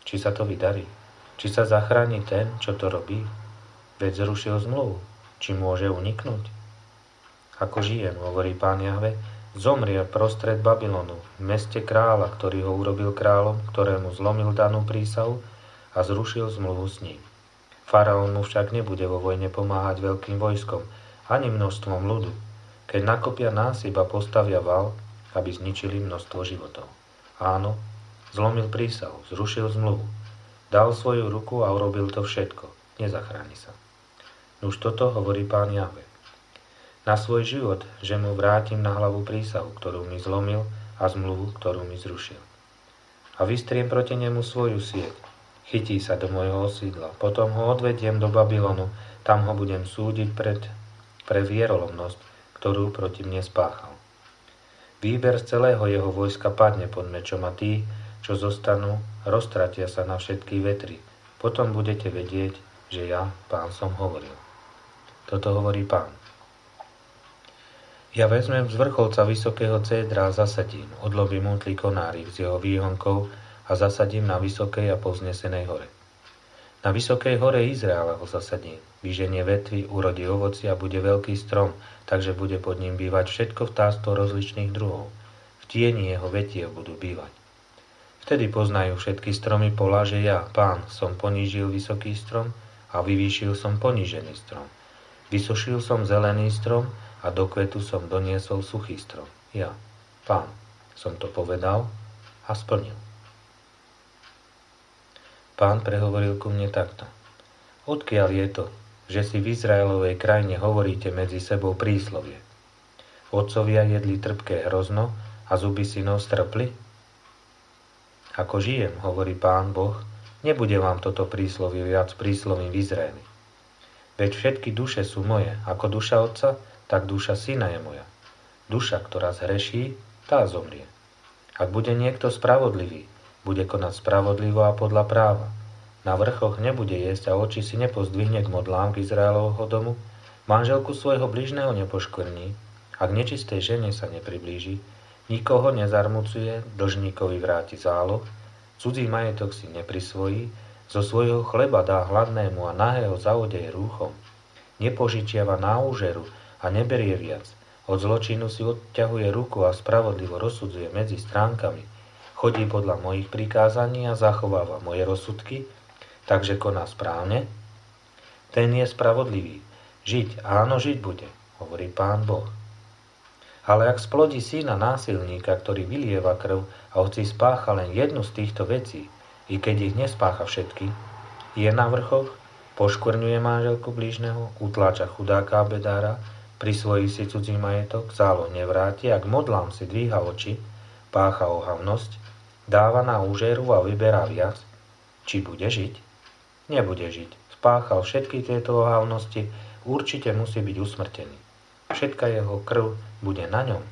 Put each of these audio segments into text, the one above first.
či sa to vydarí? Či sa zachráni ten, čo to robí? Veď zrušil zmluvu. Či môže uniknúť? Ako žijem, hovorí Pán Jahve, zomrie prostred Babylonu, v meste kráľa, ktorý ho urobil kráľom, ktorému zlomil danú prísahu a zrušil zmluvu s ním. Faraón mu však nebude vo vojne pomáhať veľkým vojskom, ani množstvom ľudu, keď nakopia násyp a postavia val, aby zničili množstvo životov. Áno, zlomil prísahu, zrušil zmluvu, dal svoju ruku a urobil to všetko. Nezachráni sa. Už toto hovorí Pán Jahve. Na svoj život, že mu vrátim na hlavu prísahu, ktorú mi zlomil, a zmluvu, ktorú mi zrušil. A vystriem proti nemu svoju sieť. Chytí sa do môjho osídla. Potom ho odvediem do Babylonu. Tam ho budem súdiť pre vierolomnosť, ktorú proti mne spáchal. Výber z celého jeho vojska padne pod mečom a tí, čo zostanú, roztratia sa na všetky vetry. Potom budete vedieť, že ja, Pán, som hovoril. Toto hovorí Pán. Ja vezmem z vrcholca vysokého cédra a zasadím, odlobím útly konárik z jeho výhonkov a zasadím na vysokej a povznesenej hore. Na vysokej hore Izraela ho zasadím. Vyženie vetvy, urodí ovoci a bude veľký strom, takže bude pod ním bývať všetko vtáctvo rozličných druhov. V tieni jeho vetiev budú bývať. Vtedy poznajú všetky stromy pola, že ja, Pán, som ponížil vysoký strom a vyvýšil som ponížený strom. Vysušil som zelený strom a do kvetu som doniesol suchý strom. Ja, Pán, som to povedal a splnil. Pán prehovoril ku mne takto. Odkiaľ je to, že si v Izraelovej krajine hovoríte medzi sebou príslovie? Otcovia jedli trpké hrozno a zuby synov strpli? Ako žijem, hovorí Pán Boh, nebude vám toto príslovie viac príslovím v Izraeli. Veď všetky duše sú moje, ako duša otca, tak duša syna je moja. Duša, ktorá zhreší, tá zomrie. Ak bude niekto spravodlivý, bude konať spravodlivo a podľa práva. Na vrchoch nebude jesť a oči si nepozdvihne k modlám k Izraelovho domu, manželku svojho bližného nepoškvrní, ak nečistej žene sa nepriblíži, nikoho nezarmucuje, dlžníkovi vráti záloh, cudzí majetok si neprisvojí, zo svojho chleba dá hladnému a nahého zaodeje rúchom, nepožičiava na úžeru a neberie viac, od zločinu si odťahuje ruku a spravodlivo rozsudzuje medzi stránkami, chodí podľa mojich prikázaní a zachováva moje rozsudky, takže koná správne, ten je spravodlivý. Žiť, áno, žiť bude, hovorí Pán Boh. Ale ak splodí syna násilníka, ktorý vylieva krv a hoci spácha len jednu z týchto vecí, i keď ich nespácha všetky, je na vrchoch, poškvrňuje manželku blížneho, utláča chudáka a bedára, prisvojí si cudzí majetok, záloh nevráti, ak modlám si dvíha oči, pácha ohavnosť, dáva na úžeru a vyberá viac, či bude žiť? Nebude žiť. Spáchal všetky tieto ohavnosti, určite musí byť usmrtený. Všetka jeho krv bude na ňom.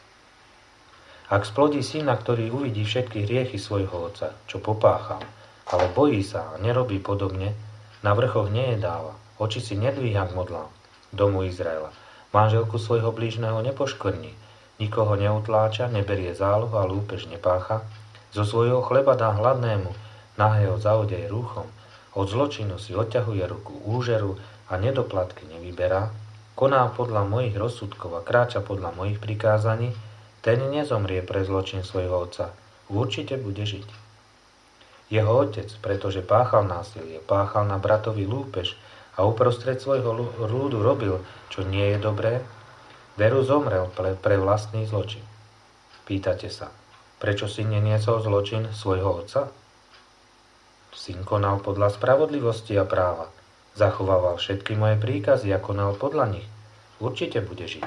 Ak splodí syna, ktorý uvidí všetky hriechy svojho otca, čo popáchal, ale bojí sa a nerobí podobne, na vrchoch nejedáva, oči si nedvíha k modlám, domu Izraela, manželku svojho blížneho nepoškvrní, nikoho neutláča, neberie zálohu a lúpež nepácha, zo svojho chleba dá hladnému, nahého zaodeje rúchom, od zločinu si odťahuje ruku úžeru a nedoplatky nevyberá, koná podľa mojich rozsudkov a kráča podľa mojich prikázaní, ten nezomrie pre zločin svojho otca, určite bude žiť. Jeho otec, pretože páchal násilie, páchal na bratovi lúpež a uprostred svojho ľudu robil, čo nie je dobré, veru zomrel pre vlastný zločin. Pýtate sa, prečo syn neniesol zločin svojho otca? Syn konal podľa spravodlivosti a práva. Zachovával všetky moje príkazy a konal podľa nich. Určite bude žiť.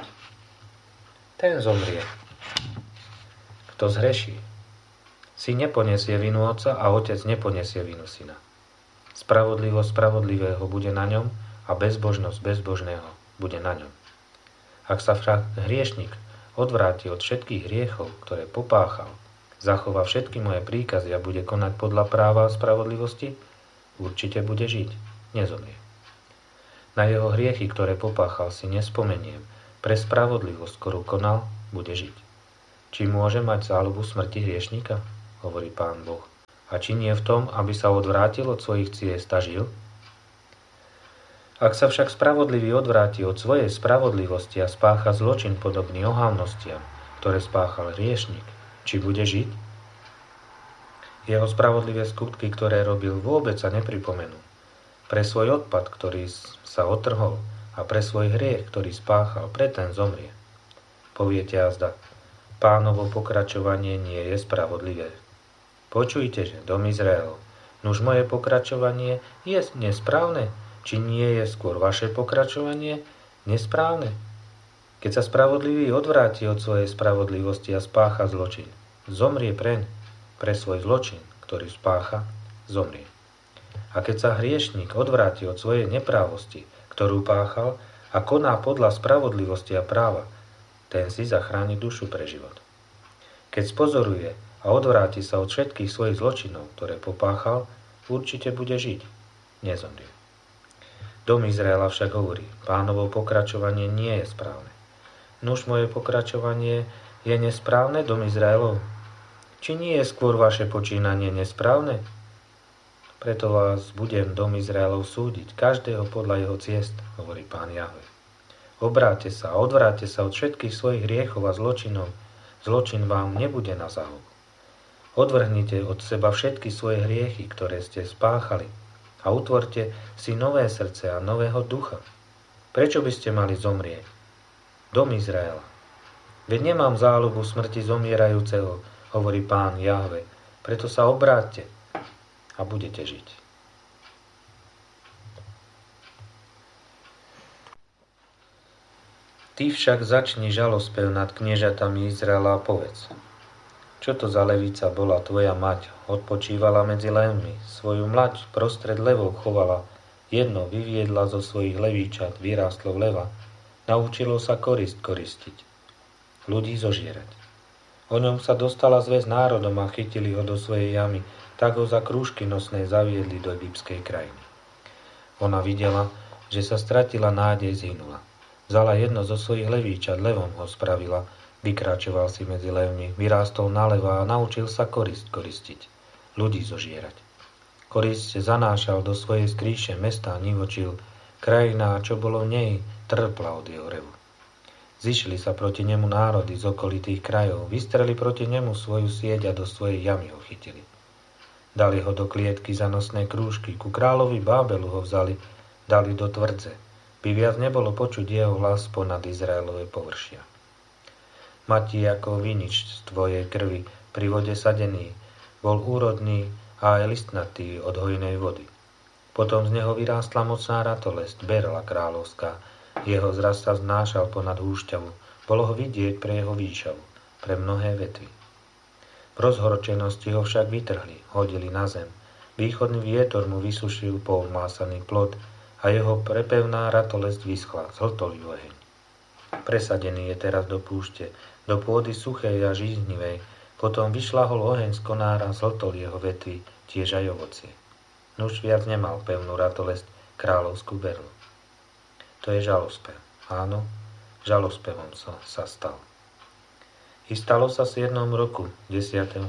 Ten zomrie. Kto zhreší? Syn neponiesie vinu otca a otec neponiesie vinu syna. Spravodlivosť spravodlivého bude na ňom a bezbožnosť bezbožného bude na ňom. Ak sa však hriešnik odvráti od všetkých hriechov, ktoré popáchal, zachová všetky moje príkazy a bude konať podľa práva a spravodlivosti, určite bude žiť, nezomrie. Na jeho hriechy, ktoré popáchal, si nespomeniem, pre spravodlivosť, ktorú konal, bude žiť. Či môže mať záľubu smrti hriešnika? Hovorí Pán Boh. A či nie v tom, aby sa odvrátil od svojich ciest a žil? Ak sa však spravodlivý odvráti od svojej spravodlivosti a spácha zločin podobný ohavnostiam, ktoré spáchal hriešnik, či bude žiť? Jeho spravodlivé skutky, ktoré robil, vôbec sa nepripomenú. Pre svoj odpad, ktorý sa otrhol, a pre svoj hriech, ktorý spáchal, pre ten zomrie. Poviete azda, Pánovo pokračovanie nie je spravodlivé. Počujte, že dom Izraelov, nuž moje pokračovanie je nesprávne, či nie je skôr vaše pokračovanie nesprávne? Keď sa spravodlivý odvráti od svojej spravodlivosti a spácha zločin, zomrie pre svoj zločin, ktorý spácha, zomrie. A keď sa hriešnik odvráti od svojej neprávosti, ktorú páchal, a koná podľa spravodlivosti a práva, ten si zachráni dušu pre život. Keď spozoruje a odvráti sa od všetkých svojich zločinov, ktoré popáchal, určite bude žiť, nezomrie. Dom Izraela však hovorí, Pánovo pokračovanie nie je správne. Nuž moje pokračovanie je nesprávne, dom Izraelov? Či nie je skôr vaše počínanie nesprávne? Preto vás budem, dom Izraelov, súdiť, každého podľa jeho ciest, hovorí Pán Jahve. Obráťte sa a odvráťte sa od všetkých svojich hriechov a zločinov. Zločin vám nebude na záhub. Odvrhnite od seba všetky svoje hriechy, ktoré ste spáchali, a utvorte si nové srdce a nového ducha. Prečo by ste mali zomrieť? Dom Izraela. Veď nemám záľubu smrti zomierajúceho, hovorí Pán Jahve. Preto sa obráťte a budete žiť. Ty však začni žalospev nad kniežatami Izraela a povedz. Čo to za levica bola tvoja mať? Odpočívala medzi levmi, svoju mlaď prostred levov chovala, jedno vyviedla zo svojich levíčat, vyrástlo vleva, naučilo sa koristiť, ľudí zožierať. O ňom sa dostala zväz národom a chytili ho do svojej jamy, tak ho za krúžky nosné zaviedli do egyptskej krajiny. Ona videla, že sa stratila nádej, zhynula. Vzala jedno zo svojich levíčat, levom ho spravila, vykračoval si medzi levmi, vyrástol naľava a naučil sa koristiť, ľudí zožierať. Korisť zanášal do svojej skríše, mestá nivočil, krajina, čo bolo v nej, trpla od jeho revu. Zišli sa proti nemu národy z okolitých krajov, vystreli proti nemu svoju sieť a do svojej jamy ho chytili. Dali ho do klietky za nosné krúžky, ku kráľovi Bábelu ho vzali, dali do tvrdze, by viac nebolo počuť jeho hlas ponad Izraelové površia. Matí ako vinič z tvojej krvi, pri vode sadený, bol úrodný a aj listnatý od hojnej vody. Potom z neho vyrástla mocná ratolesť, berla kráľovská, jeho zraz sa vznášal ponad húšťavu, bolo ho vidieť pre jeho výšavu, pre mnohé vetvy. V rozhorčenosti ho však vytrhli, hodili na zem, východný vietor mu vysušil pouvmásaný plod, a jeho prepevná ratolesť vyschla, zhltol ju oheň. Presadený je teraz do púšte, do pôdy suchej a žíznivej, potom vyšľahol oheň z konára, zhltol jeho vetvy, tiež aj ovocie. Nuž viac nemal pevnú ratolesť, kráľovskú berlu. To je žalospev. Áno, žalospevom sa stal. I stalo sa v 7. roku, 10.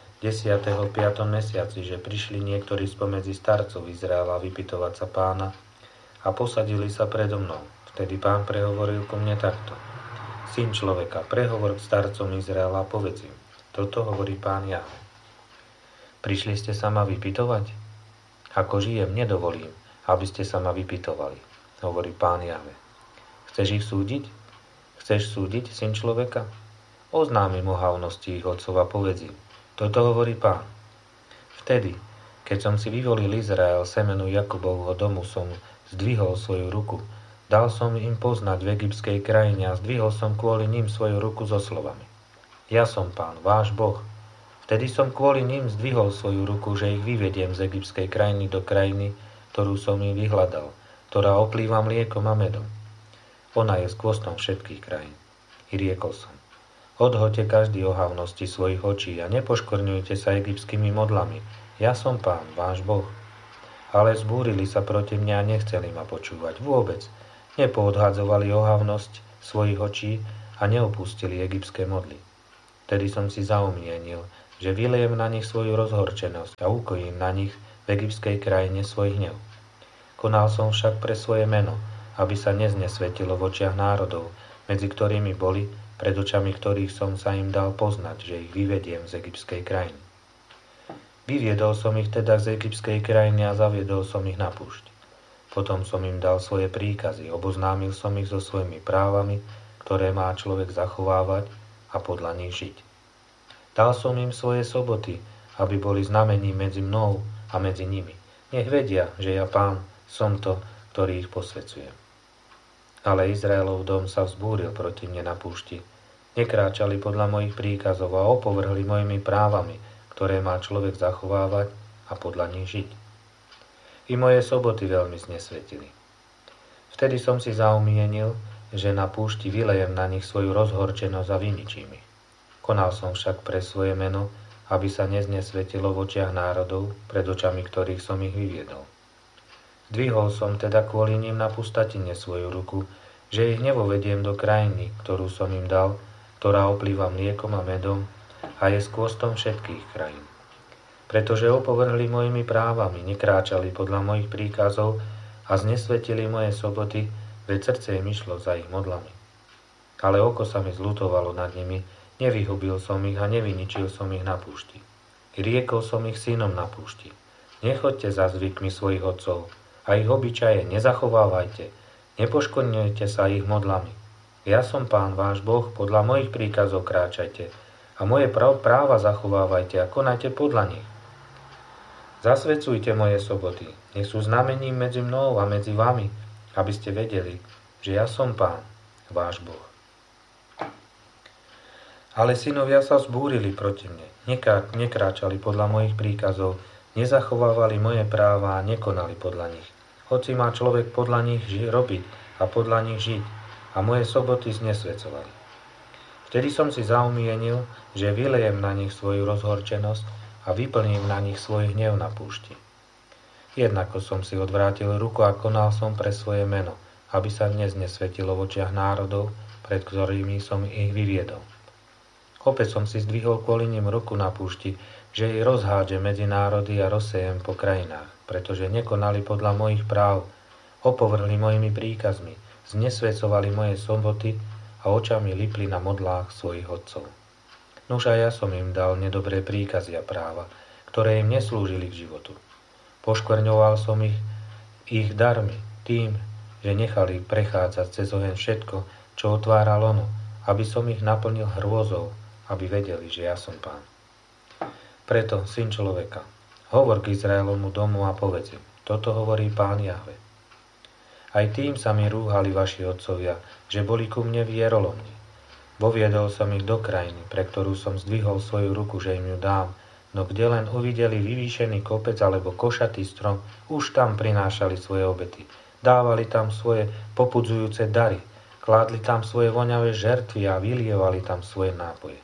5. mesiaci, že prišli niektorí spomedzi starcov Izraela vypytovať sa Pána, a posadili sa predo mnou. Vtedy Pán prehovoril ku mne takto. Syn človeka, prehovor k starcom Izraela a povedz im. Toto hovorí Pán Jahve. Prišli ste sa ma vypytovať? Ako žijem, nedovolím, aby ste sa ma vypytovali, hovorí Pán Jahve. Chceš ich súdiť? Chceš súdiť, syn človeka? Oznámim ohavnosti ich otcov a povedz im. Toto hovorí Pán. Vtedy, keď som si vyvolil Izrael, semenu Jakubovho domu, som zdvihol svoju ruku. Dal som im poznať v egyptskej krajine a zdvihol som kvôli ním svoju ruku so slovami. Ja som Pán, váš Boh. Vtedy som kvôli ním zdvihol svoju ruku, že ich vyvediem z egyptskej krajiny do krajiny, ktorú som im vyhľadal, ktorá oplýva mliekom a medom. Ona je skvostom všetkých krajín. I riekol som. Odhoďte každý ohavnosti svojich očí a nepoškorňujte sa egyptskými modlami. Ja som Pán, váš Boh. Ale zbúrili sa proti mne a nechceli ma počúvať vôbec. Nepoodhadzovali ohavnosť svojich očí a neopustili egyptské modly. Tedy som si zaumienil že vylejem na nich svoju rozhorčenosť a ukojím na nich v egyptskej krajine svoj hnev. Konal som však pre svoje meno, aby sa neznesvetilo v očiach národov, medzi ktorými boli, pred očami ktorých som sa im dal poznať, že ich vyvediem z egyptskej krajiny. Vyviedol som ich teda z egyptskej krajiny a zaviedol som ich na púšť. Potom som im dal svoje príkazy, oboznámil som ich so svojimi právami, ktoré má človek zachovávať a podľa nich žiť. Dal som im svoje soboty, aby boli znamením medzi mnou a medzi nimi. Nech vedia, že ja Pán som to, ktorý ich posvecuje. Ale Izraelov dom sa vzbúril proti mne na púšti. Nekráčali podľa mojich príkazov a opovrhli mojimi právami, ktoré má človek zachovávať a podľa nich žiť. I moje soboty veľmi znesvetili. Vtedy som si zaumienil, že na púšti vylejem na nich svoju rozhorčenosť a vyničím ich. Konal som však pre svoje meno, aby sa neznesvetilo v očiach národov, pred očami ktorých som ich vyviedol. Zdvihol som teda kvôli nim na pustatine svoju ruku, že ich nevovediem do krajiny, ktorú som im dal, ktorá oplýva mliekom a medom a je skôstom všetkých krajín. Pretože opovrhli mojimi právami, nekráčali podľa mojich príkazov a znesvetili moje soboty, veď srdce im išlo za ich modlami. Ale oko sa mi zľutovalo nad nimi, nevyhubil som ich a nevyničil som ich na púšti. I riekol som ich synom na púšti. Nechoďte za zvykmi svojich otcov a ich obyčaje nezachovávajte, nepoškodňujte sa ich modlami. Ja som Pán váš Boh, podľa mojich príkazov kráčajte a moje práva zachovávajte a konajte podľa nich. Zasvecujte moje soboty, nech sú znamením medzi mnou a medzi vami, aby ste vedeli, že ja som Pán, váš Boh. Ale synovia sa vzbúrili proti mne, nekráčali podľa mojich príkazov, nezachovávali moje práva a nekonali podľa nich. Hoci má človek podľa nich robiť a podľa nich žiť, a moje soboty znesvecovali. Vtedy som si zaumienil, že vylejem na nich svoju rozhorčenosť a vyplním na nich svoj hnev na púšti. Jednako som si odvrátil ruku a konal som pre svoje meno, aby sa dnes nesvetilo v očiach národov, pred ktorými som ich vyviedol. Opäť som si zdvihol kvôli nim ruku na púšti, že ich rozhádže medzi národy a rozsejem po krajinách, pretože nekonali podľa mojich práv, opovrhli mojimi príkazmi, znesvecovali moje soboty a očami lipli na modlách svojich otcov. Nuž a ja som im dal nedobré príkazy a práva, ktoré im neslúžili k životu. Poškvrňoval som ich darmi tým, že nechali prechádzať cez oheň všetko, čo otváral ono, aby som ich naplnil hrôzou, aby vedeli, že ja som Pán. Preto, syn človeka, hovor k Izraelovmu domu a povedz im, toto hovorí Pán Jahve. Aj tým sa mi rúhali vaši otcovia, že boli ku mne vierolomní. Voviedol som ich do krajiny, pre ktorú som zdvihol svoju ruku, že im ju dám, no kde len uvideli vyvýšený kopec alebo košatý strom, už tam prinášali svoje obety. Dávali tam svoje popudzujúce dary, kládli tam svoje voňavé žertvy a vylievali tam svoje nápoje.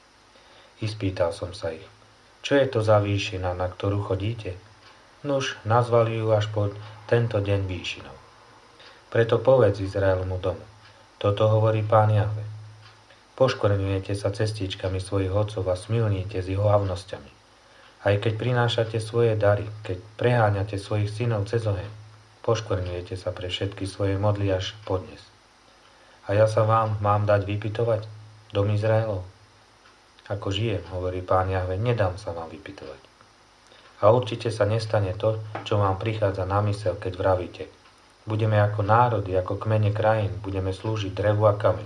Ispýtal som sa ich, čo je to za výšina, na ktorú chodíte? Nuž, nazvali ju až po tento deň výšinou. Preto povedz Izraelmu domu, toto hovorí Pán Jahve. Poškvrňujete sa cestičkami svojich otcov a smilníte s jeho havnosťami. Aj keď prinášate svoje dary, keď preháňate svojich synov cez oheň, poškvrňujete sa pre všetky svoje modly až podnes. A ja sa vám mám dať vypytovať, dom Izraelov? Ako žijem, hovorí Pán Jahve, nedám sa vám vypytovať. A určite sa nestane to, čo vám prichádza na myseľ, keď vravíte. Budeme ako národy, ako kmene krajín, budeme slúžiť drevu a kameňu.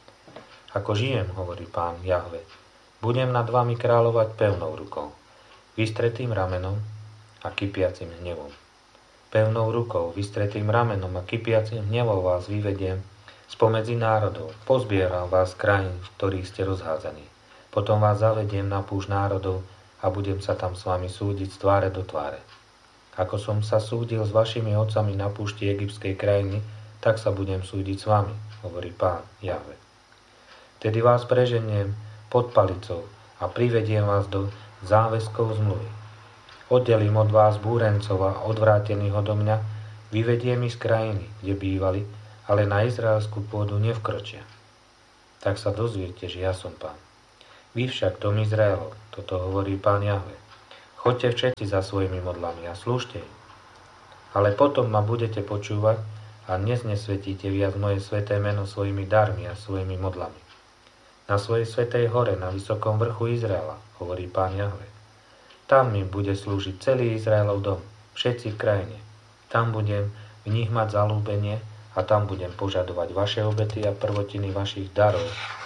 Ako žijem, hovorí Pán Jahve, budem nad vami kráľovať pevnou rukou, vystretým ramenom a kypiacim hnevom. Pevnou rukou, vystretým ramenom a kypiacim hnevom vás vyvediem spomedzi národov, pozbieram vás z krajín, v ktorých ste rozhádzaní. Potom vás zavediem na púšť národov a budem sa tam s vami súdiť z tváre do tváre. Ako som sa súdil s vašimi otcami na púšti egyptskej krajiny, tak sa budem súdiť s vami, hovorí Pán Jahve. Tedy vás preženiem pod palicou a privediem vás do záväzkov zmluvy. Oddelím od vás búrencov a odvrátených odo mňa, vyvediem ich z krajiny, kde bývali, ale na izraelskú pôdu nevkročia. Tak sa dozviete, že ja som Pán. Vy však, dom Izraelov, toto hovorí Pán Jahve, choďte všetci za svojimi modlami a slúžte im. Ale potom ma budete počúvať a neznesvetíte viac moje sväté meno svojimi darmi a svojimi modlami. Na svojej svätej hore, na vysokom vrchu Izraela, hovorí Pán Jahve. Tam mi bude slúžiť celý Izraelov dom, všetci v krajine. Tam budem v nich mať zaľúbenie a tam budem požadovať vaše obety a prvotiny vašich darov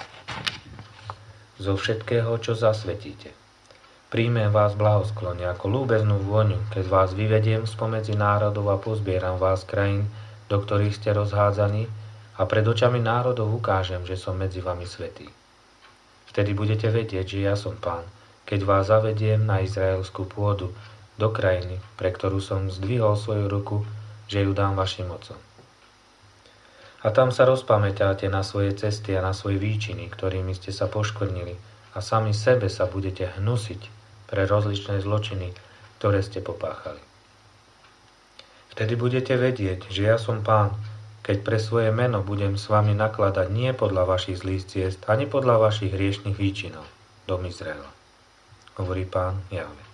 zo všetkého, čo zasvetíte. Príjmem vás blahosklone ako ľúbeznú vôňu, keď vás vyvediem spomedzi národov a pozbieram vás krajín, do ktorých ste rozhádzaní a pred očami národov ukážem, že som medzi vami svätý. Vtedy budete vedieť, že ja som Pán, keď vás zavediem na izraelskú pôdu, do krajiny, pre ktorú som zdvihol svoju ruku, že ju dám vašim otcom. A tam sa rozpamätáte na svoje cesty a na svoje výčiny, ktorými ste sa poškvrnili, a sami sebe sa budete hnusiť pre rozličné zločiny, ktoré ste popáchali. Vtedy budete vedieť, že ja som Pán, keď pre svoje meno budem s vami nakladať nie podľa vašich zlých ciest, ani podľa vašich hriešnych výčinov, dom Izraela, hovorí Pán Jahve.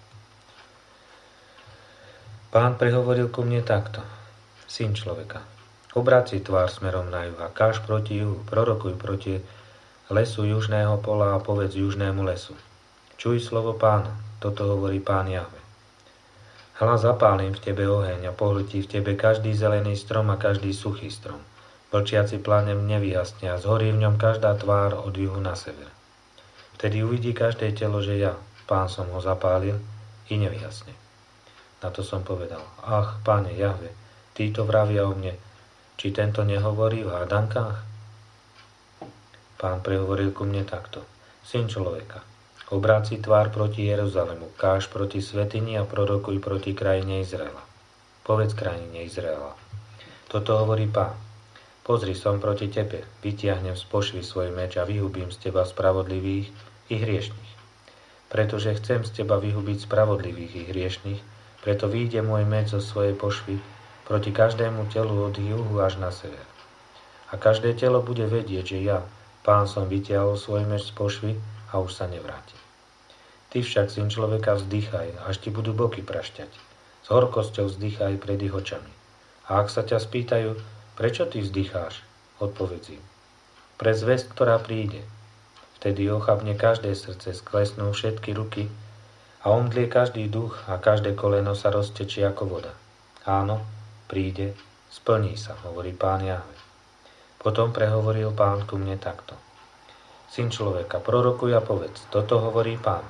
Pán prehovoril ku mne takto. Syn človeka, obráť si tvár smerom na juh a káž proti juhu, prorokuj proti lesu južného pola a povedz južnému lesu. Čuj slovo Pána, toto hovorí Pán Jahve. Hľa, zapálim v tebe oheň a pohltí v tebe každý zelený strom a každý suchý strom. Vlčiaci planem nevyhasne a zhorí v ňom každá tvár od juhu na sever. Vtedy uvidí každé telo, že ja, Pán, som ho zapálil i nevyhasne. Na to som povedal, ach, Páne Jahve, títo vravia o mne, či tento nehovorí v hádankách? Pán prehovoril ku mne takto, syn človeka, obráť si tvár proti Jeruzalemu, káž proti svätyni a prorokuj proti krajine Izraela. Povedz krajine Izraela. Toto hovorí Pán, pozri, som proti tebe, vytiahnem z pošvy svoj meč a vyhubím z teba spravodlivých i hriešných. Pretože chcem z teba vyhubiť spravodlivých i hriešných, preto vyjde môj meč zo svojej pošvy proti každému telu od juhu až na sever. A každé telo bude vedieť, že ja, Pán, som vytiahol svoj meč z pošvy a už sa nevráti. Ty však, syn človeka, vzdychaj, až ti budú boky prašťať. S horkosťou vzdychaj pred ich očami. A ak sa ťa spýtajú, prečo ty vzdycháš, odpovedz im. Pre zvesť, ktorá príde. Vtedy ochabne každé srdce, sklesnú všetky ruky, a omdlie každý duch a každé koleno sa roztečie ako voda. Áno, príde, splní sa, hovorí Pán Jahve. Potom prehovoril Pán ku mne takto. Syn človeka, prorokuj a povedz, toto hovorí Pán.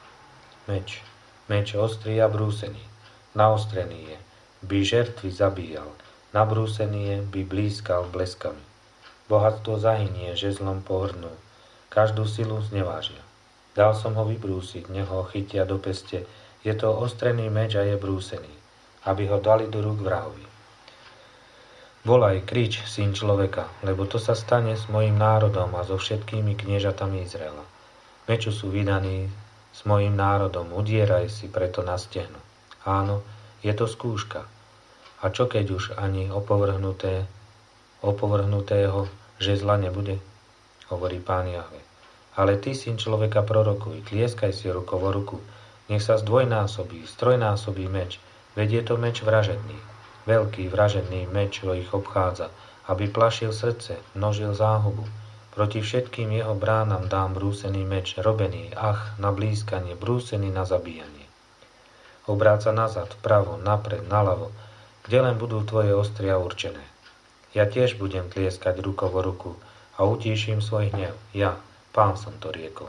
Meč ostrý a brúsený, naostrený je, by žertvy zabíjal, nabrúsený je, by blízkal bleskami. Bohatstvo zahynie, žezlom pohrnú, každú silu znevážia. Dal som ho vybrúsiť, nech ho chytia do peste. Je to ostrený meč a je brúsený, aby ho dali do rúk vrahovi. Volaj, krič, syn človeka, lebo to sa stane s mojím národom a so všetkými kniežatami Izraela. Meču sú vydaní s mojím národom, udieraj si preto na stehno. Áno, je to skúška. A čo keď už ani opovrhnutého žezla nebude? Hovorí Pán Jahve. Ale ty, syn človeka, prorokuj, tlieskaj si rukou o ruku, nech sa zdvojnásobí, strojnásobí meč, veď je to meč vražedný. Veľký vražedný meč ho ich obchádza, aby plašil srdce, množil záhubu. Proti všetkým jeho bránam dám brúsený meč, robený, na blízkanie, brúsený na zabíjanie. Obráca nazad, vpravo, napred, naľavo, kde len budú tvoje ostria určené. Ja tiež budem tlieskať rukou o ruku a utíšim svoj hnev, ja, Pán som to riekol.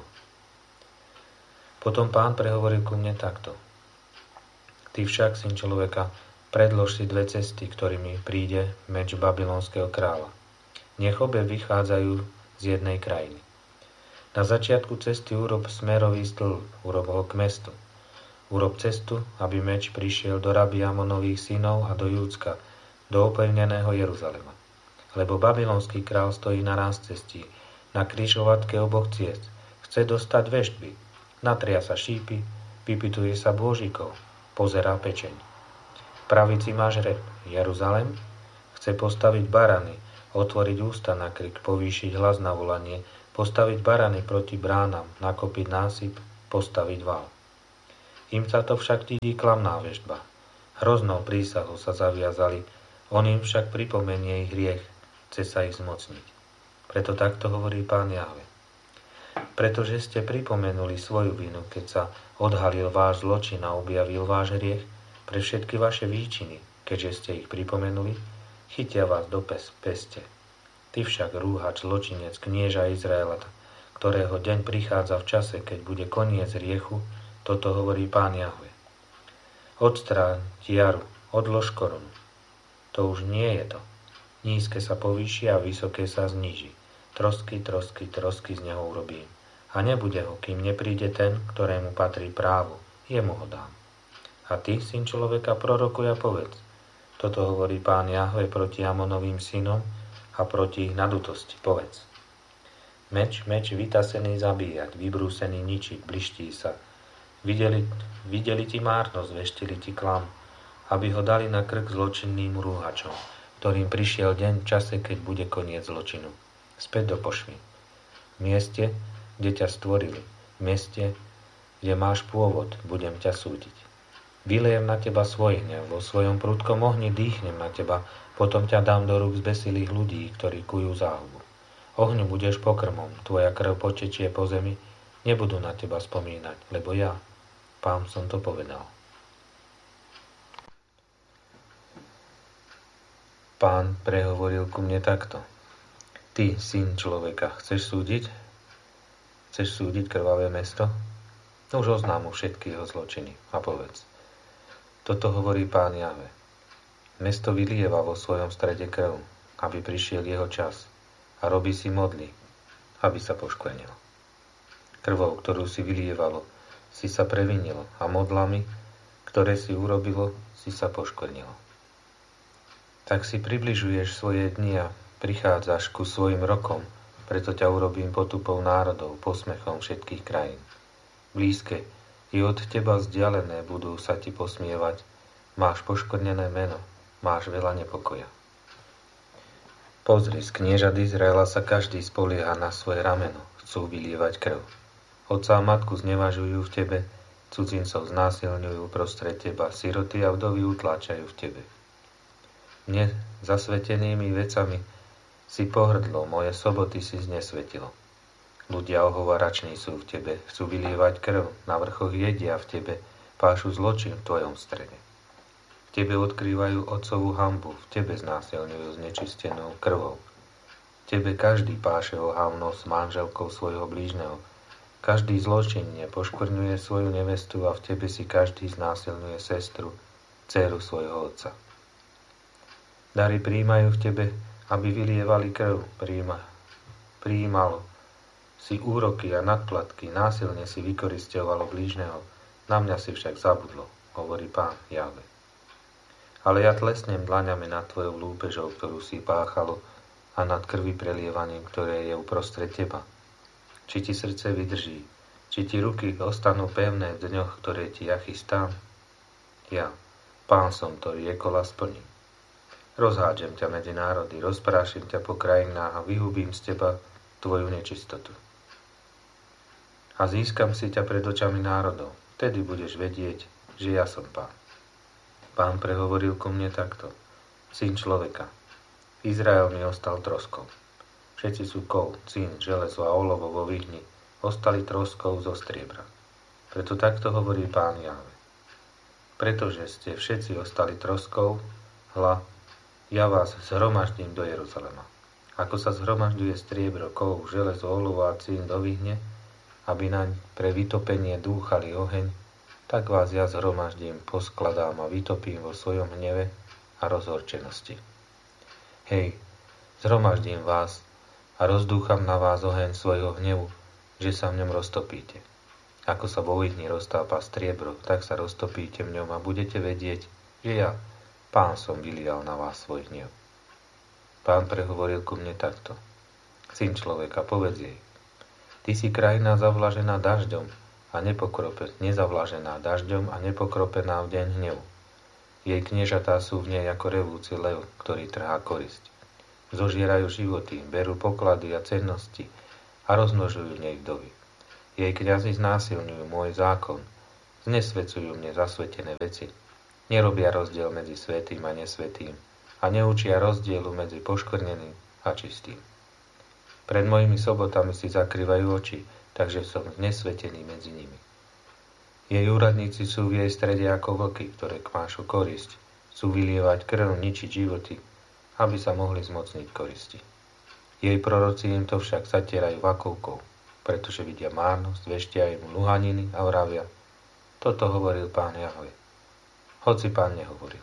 Potom Pán prehovoril ku mne takto. Ty však, syn človeka, predlož si dve cesty, ktorými príde meč babylonského kráľa. Nech obe vychádzajú z jednej krajiny. Na začiatku cesty urob smerový stĺp, urob ho k mestu. Urob cestu, aby meč prišiel do Raby Amonových synov a do Júdska, do opevneného Jeruzalema. Lebo babylonský král stojí na cestí, na križovatke oboch ciest. Chce dostať veštby, natria sa šípy, vypytuje sa bôžikov, pozerá pečeň. V pravici má žreb, Jeruzalem, chce postaviť barany, otvoriť ústa na krik, povýšiť hlas na volanie, postaviť barany proti bránam, nakopiť násyp, postaviť val. Im sa to však vidí klamná veštba. Hroznou prísahou sa zaviazali, on im však pripomenie ich hriech, chce sa ich zmocniť. Preto takto hovorí Pán Jahve. Pretože ste pripomenuli svoju vinu, keď sa odhalil váš zločin a objavil váš hriech, pre všetky vaše výčiny, keďže ste ich pripomenuli, chytia vás do peste. Ty však, rúhač, zločinec, knieža Izraela, ktorého deň prichádza v čase, keď bude koniec hriechu, toto hovorí Pán Jahve. Odstráň tiaru, odlož korunu. To už nie je to. Nízke sa povýši a vysoké sa zníži. Trosky z neho urobím. A nebude ho, kým nepríde ten, ktorému patrí právo. Jemu ho dám. A ty, syn človeka, prorokuj a povedz. Toto hovorí Pán Jahve proti Amonovým synom a proti ich nadutosti. Povedz. Meč vytasený zabíjať, vybrúsený ničiť, bliští sa. Videli ti márnosť, veštili ti klam, aby ho dali na krk zločinným rúhačom, ktorým prišiel deň v čase, keď bude koniec zločinu. Späť do pošvy. V mieste, kde ťa stvorili, v mieste, kde máš pôvod, budem ťa súdiť. Vylejem na teba svoj hnev, vo svojom prudkom ohni dýchnem na teba, potom ťa dám do rúk zbesilých ľudí, ktorí kujú záhubu. Ohňu budeš pokrmom, tvoja krv potečie po zemi, nebudú na teba spomínať, lebo ja, Pán, som to povedal. Pán prehovoril ku mne takto. Ty, syn človeka, chceš súdiť? Chceš súdiť krvavé mesto? Už oznám mu všetky jeho zločiny a povedz. Toto hovorí Pán Jahve. Mesto vylieva vo svojom strede krv, aby prišiel jeho čas a robí si modly, aby sa poškvrnilo. Krvou, ktorú si vylievalo, si sa previnilo a modlami, ktoré si urobilo, si sa poškvrnilo. Tak si približuješ svoje dni a prichádzaš ku svojim rokom, preto ťa urobím potupou národov, posmechom všetkých krajín. Blízke i od teba vzdialené budú sa ti posmievať, máš poškvrnené meno, máš veľa nepokoja. Pozri, z kniežat Izraela sa každý spolieha na svoje rameno, chcú vylievať krv. Otca a matku znevažujú v tebe, cudzincov znásilňujú prostred teba, siroty a vdovy utláčajú v tebe. Mne zasvetenými vecami si pohrdlo, moje soboty si znesvetilo. Ľudia ohovarační sú v tebe, chcú vylievať krv, na vrchoch jedia v tebe, pášu zločin v tvojom strede. V tebe odkrývajú otcovú hanbu, v tebe znásilňujú znečistenou krvou. V tebe každý páše ohavnosť s manželkou svojho blížneho, každý zločinne poškvrňuje svoju nevestu a v tebe si každý znásilňuje sestru, dcéru svojho otca. Dary prijímajú v tebe, aby vylievali krv, prijímalo si úroky a nadplatky, násilne si vykorisťovalo blížneho, na mňa si však zabudlo, hovorí Pán Jahve. Ale ja tlesnem dlaňami nad tvojou lúpežou, ktorú si páchalo, a nad krvi prelievaním, ktoré je uprostred teba. Či ti srdce vydrží, či ti ruky ostanú pevné v dňoch, ktoré ti ja chystám? Ja, Pán som, ktorý ekola splním. Rozhádžem ťa medzi národy, rozprášim ťa po krajinách a vyhubím z teba tvoju nečistotu. A získam si ťa pred očami národov, vtedy budeš vedieť, že ja som Pán. Pán prehovoril ku mne takto. Syn človeka, Izrael mi ostal troskou. Všetci sú kov, cín, železo a olovo vo vyhni, ostali troskou zo striebra. Preto takto hovorí Pán Jahve. Pretože ste všetci ostali troskou, hľa, ja vás zhromaždím do Jeruzalema. Ako sa zhromažďuje striebro, kov, železo, olovo a cín do vyhne, aby naň pre vytopenie dúchali oheň, tak vás ja zhromaždím, poskladám a vytopím vo svojom hneve a rozhorčenosti. Hej, zhromaždím vás a rozdúcham na vás oheň svojho hnevu, že sa v ňom roztopíte. Ako sa vo vyhni roztápa striebro, tak sa roztopíte v ňom a budete vedieť, že ja, Pán, som vylial na vás svoj hnev. Pán prehovoril ku mne takto. Syn človeka, povedz jej. Ty si krajina zavlažená dažďom a nezavlažená dažďom a nepokropená v deň hnevu. Jej kniežatá sú v nej ako revúci lev, ktorý trhá korisť. Zožierajú životy, berú poklady a cennosti a rozmnožujú v nej vdovy. Jej kňazi znásilňujú môj zákon, znesvedcujú mne zasvetené veci, nerobia rozdiel medzi svätým a nesvätým a neučia rozdielu medzi poškvrneným a čistým. Pred mojimi sobotami si zakrývajú oči, takže som znesvetený medzi nimi. Jej úradníci sú v jej strede ako vlky, ktoré kmášu korisť, chcú vylievať krv, ničiť životy, aby sa mohli zmocniť koristi. Jej proroci im to však zatierajú vakovkou, pretože vidia márnosť, veštia im luhaniny a vravia: toto hovoril Pán Jahve. Hoci Pán nehovoril.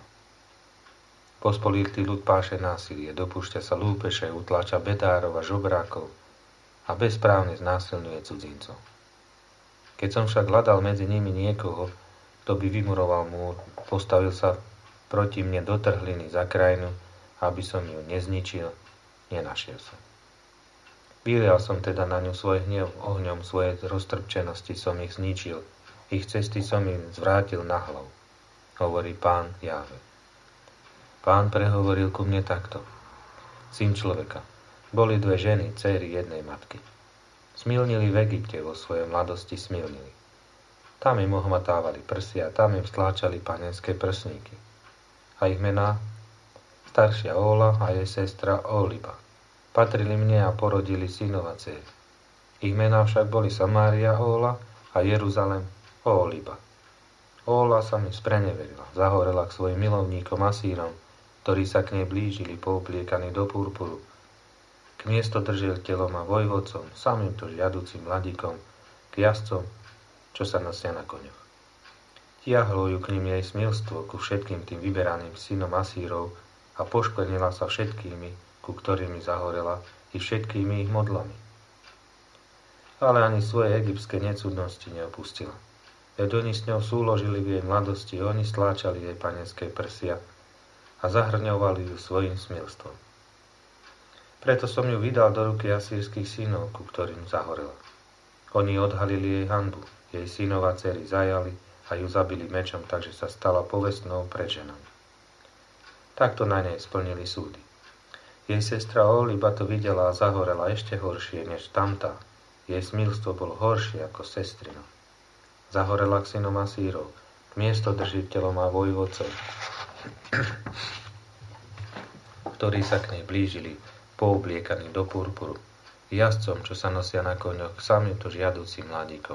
Pospolitý ľud páše násilie, dopúšťa sa lúpeše, utláča bedárov a žobrákov a bezprávne znásilňuje cudzincov. Keď som však hľadal medzi nimi niekoho, kto by vymuroval múr, postavil sa proti mne do trhliny za krajinu, aby som ju nezničil, nenašiel som. Vylial som teda na ňu svoj hnev, ohňom svojej roztrpčenosti som ich zničil, ich cesty som im zvrátil na hlavu, hovorí Pán Jahve. Pán prehovoril ku mne takto: Syn človeka, boli dve ženy, dcéry jednej matky. Smilnili v Egypte, vo svojej mladosti smilnili. Tam im ohmatávali prsia, tam im stláčali panenské prsníky. A ich mená? Staršia Óla a jej sestra Óliba. Patrili mne a porodili synov a dcéry. Ich mená však boli Samária Óla a Jeruzalem Óliba. Óla sa mi spreneverila, zahorela k svojim milovníkom Asírom, ktorí sa k nej blížili poobliekaní do purpuru, k miestodržiteľom a vojvodcom, samýmto žiaducim mladíkom, k jazdcom, čo sa nosia na koňoch. Tiahlo ju k nim jej smilstvo ku všetkým tým vyberaným synom Asírov a poškvrnila sa všetkými, ku ktorými zahorela, i všetkými ich modlami. Ale ani svoje egyptské necudnosti neopustila. Veď oni s ňou súložili v jej mladosti, oni stláčali jej panenské prsia a zahrňovali ju svojim smilstvom. Preto som ju vydal do ruky asýrskych synov, ku ktorým zahorela. Oni odhalili jej hanbu, jej synov a dcery zajali a ju zabili mečom, takže sa stala povestnou pred ženami. Takto na nej splnili súdy. Jej sestra Óliba to videla a zahorela ešte horšie než tamtá. Jej smilstvo bolo horšie ako sestrino. Zahorela k synom Asírov, k miestodržiteľom a vojvodcom, ktorí sa k nej blížili, poobliekaní do purpuru, jazdcom, čo sa nosia na koňoch, samýmto žiaducim mladíkom.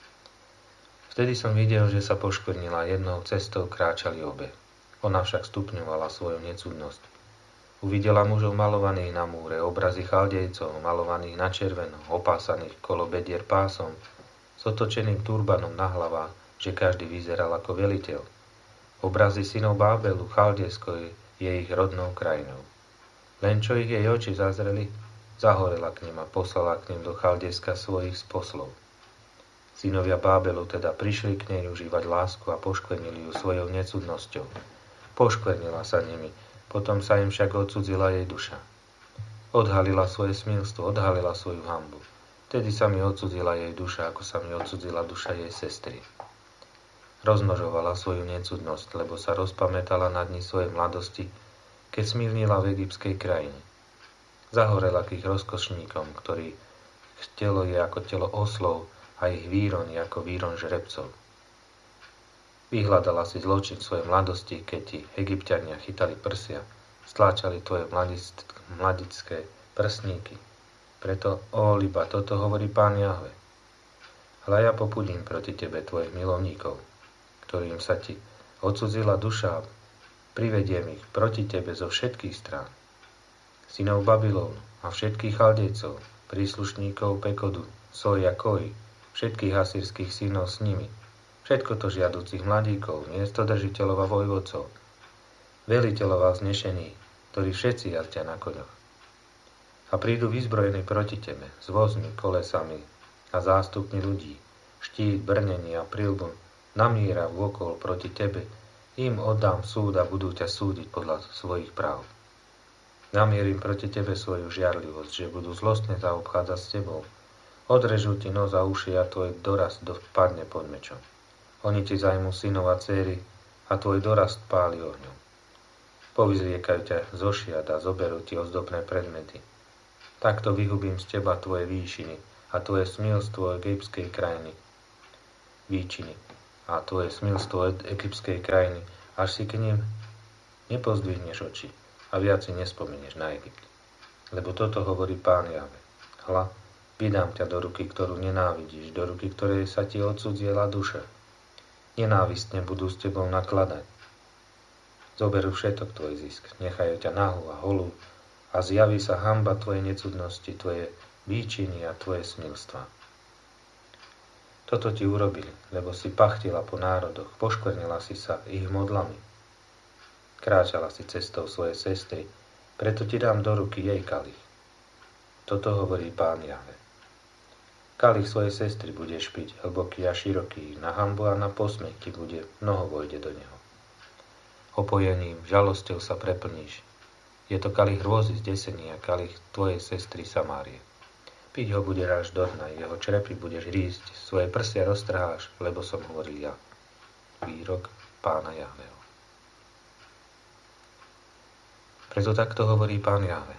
Vtedy som videl, že sa poškvrnila, jednou cestou kráčali obe. Ona však stupňovala svoju necudnosť. Uvidela mužov malovaných na múre, obrazy chaldejcov, malovaných na červeno, opásaných kolo bedier pásom, s otočeným turbanom na hlavách, že každý vyzeral ako veliteľ. Obrazy synov Bábelu, Chaldejsko je ich rodnou krajinou. Len čo ich jej oči zazreli, zahorela k nim a poslala k nim do Chaldejska svojich poslov. Synovia Bábelu teda prišli k nej užívať lásku a poškvrnili ju svojou necudnosťou. Poškvrnila sa nimi, potom sa im však odcudzila jej duša. Odhalila svoje smilstvo, odhalila svoju hanbu. Vtedy sa mi odcudzila jej duša, ako sa mi odcudzila duša jej sestry. Rozmnožovala svoju necudnosť, lebo sa rozpamätala na dni svojej mladosti, keď smilnila v egyptskej krajine. Zahorela k ich rozkošníkom, ktorých telo je ako telo oslov a ich výron je ako výron žrebcov. Vyhľadala si zločin svojej mladosti, keď ti Egypťania chytali prsia, stláčali tvoje mladické prsníky. Preto, Óliba, toto hovorí Pán Jahve. Hľa ja popudím proti tebe tvojich milovníkov, ktorým sa ti odcudzila duša, privediem ich proti tebe zo všetkých strán. Synov Babylónu a všetkých Chaldejcov, príslušníkov Pekodu, Soja Koji, všetkých asýrskych synov s nimi, všetko to žiaducich mladíkov, miestodržiteľov a vojvodcov, veliteľov a vznešení, ktorí všetci jazdia na koňoch. A prídu vyzbrojení proti tebe, s vozmi, kolesami a zástupmi ľudí, štít, brnenie a prilbu, namíra vôkol proti tebe, im oddám súd a budú ťa súdiť podľa svojich práv. Namierim proti tebe svoju žiarlivosť, že budú zlostne zaobchádzať s tebou. Odrežú ti nos a uši a tvoj dorast padne pod mečom. Oni ti zajmú synov a dcéry a tvoj dorast páli ohňom. Povyzliekajú ťa zo šiat a zoberú ti ozdobné predmety. Takto vyhubím z teba tvoje výšiny a tvoje smilstvo egyptskej krajiny. Výčiny a tvoje smilstvo egyptskej krajiny, až si k nim nepozdvihneš oči a viac si nespomenieš na Egypt. Lebo toto hovorí Pán Jahve. Hľa, vydám ťa do ruky, ktorú nenávidíš, do ruky, ktorej sa ti odcudziela duša. Nenávistne budú s tebou nakladať. Zoberú všetok tvoj zisk, nechajú ťa nahú a holú a zjaví sa hanba tvojej necudnosti, tvoje výčiny a tvoje smilstva. Toto ti urobili, lebo si pachtila po národoch, poškvrnila si sa ich modlami. Kráčala si cestou svojej sestry, preto ti dám do ruky jej kalich. Toto hovorí Pán Jahve. Kalich svojej sestry budeš piť, hlboký a široký, na hanbu a na posmech ti bude, mnoho vojde do neho. Opojením, žalosťou sa preplníš. Je to kalich hrôzy zdesení a kalich tvojej sestry Samárie. Piť ho bude až do dna, jeho črepy budeš rísť, svoje prsia roztrháš, lebo som hovoril ja. Výrok Pána Jahveho. Preto takto hovorí Pán Jahve.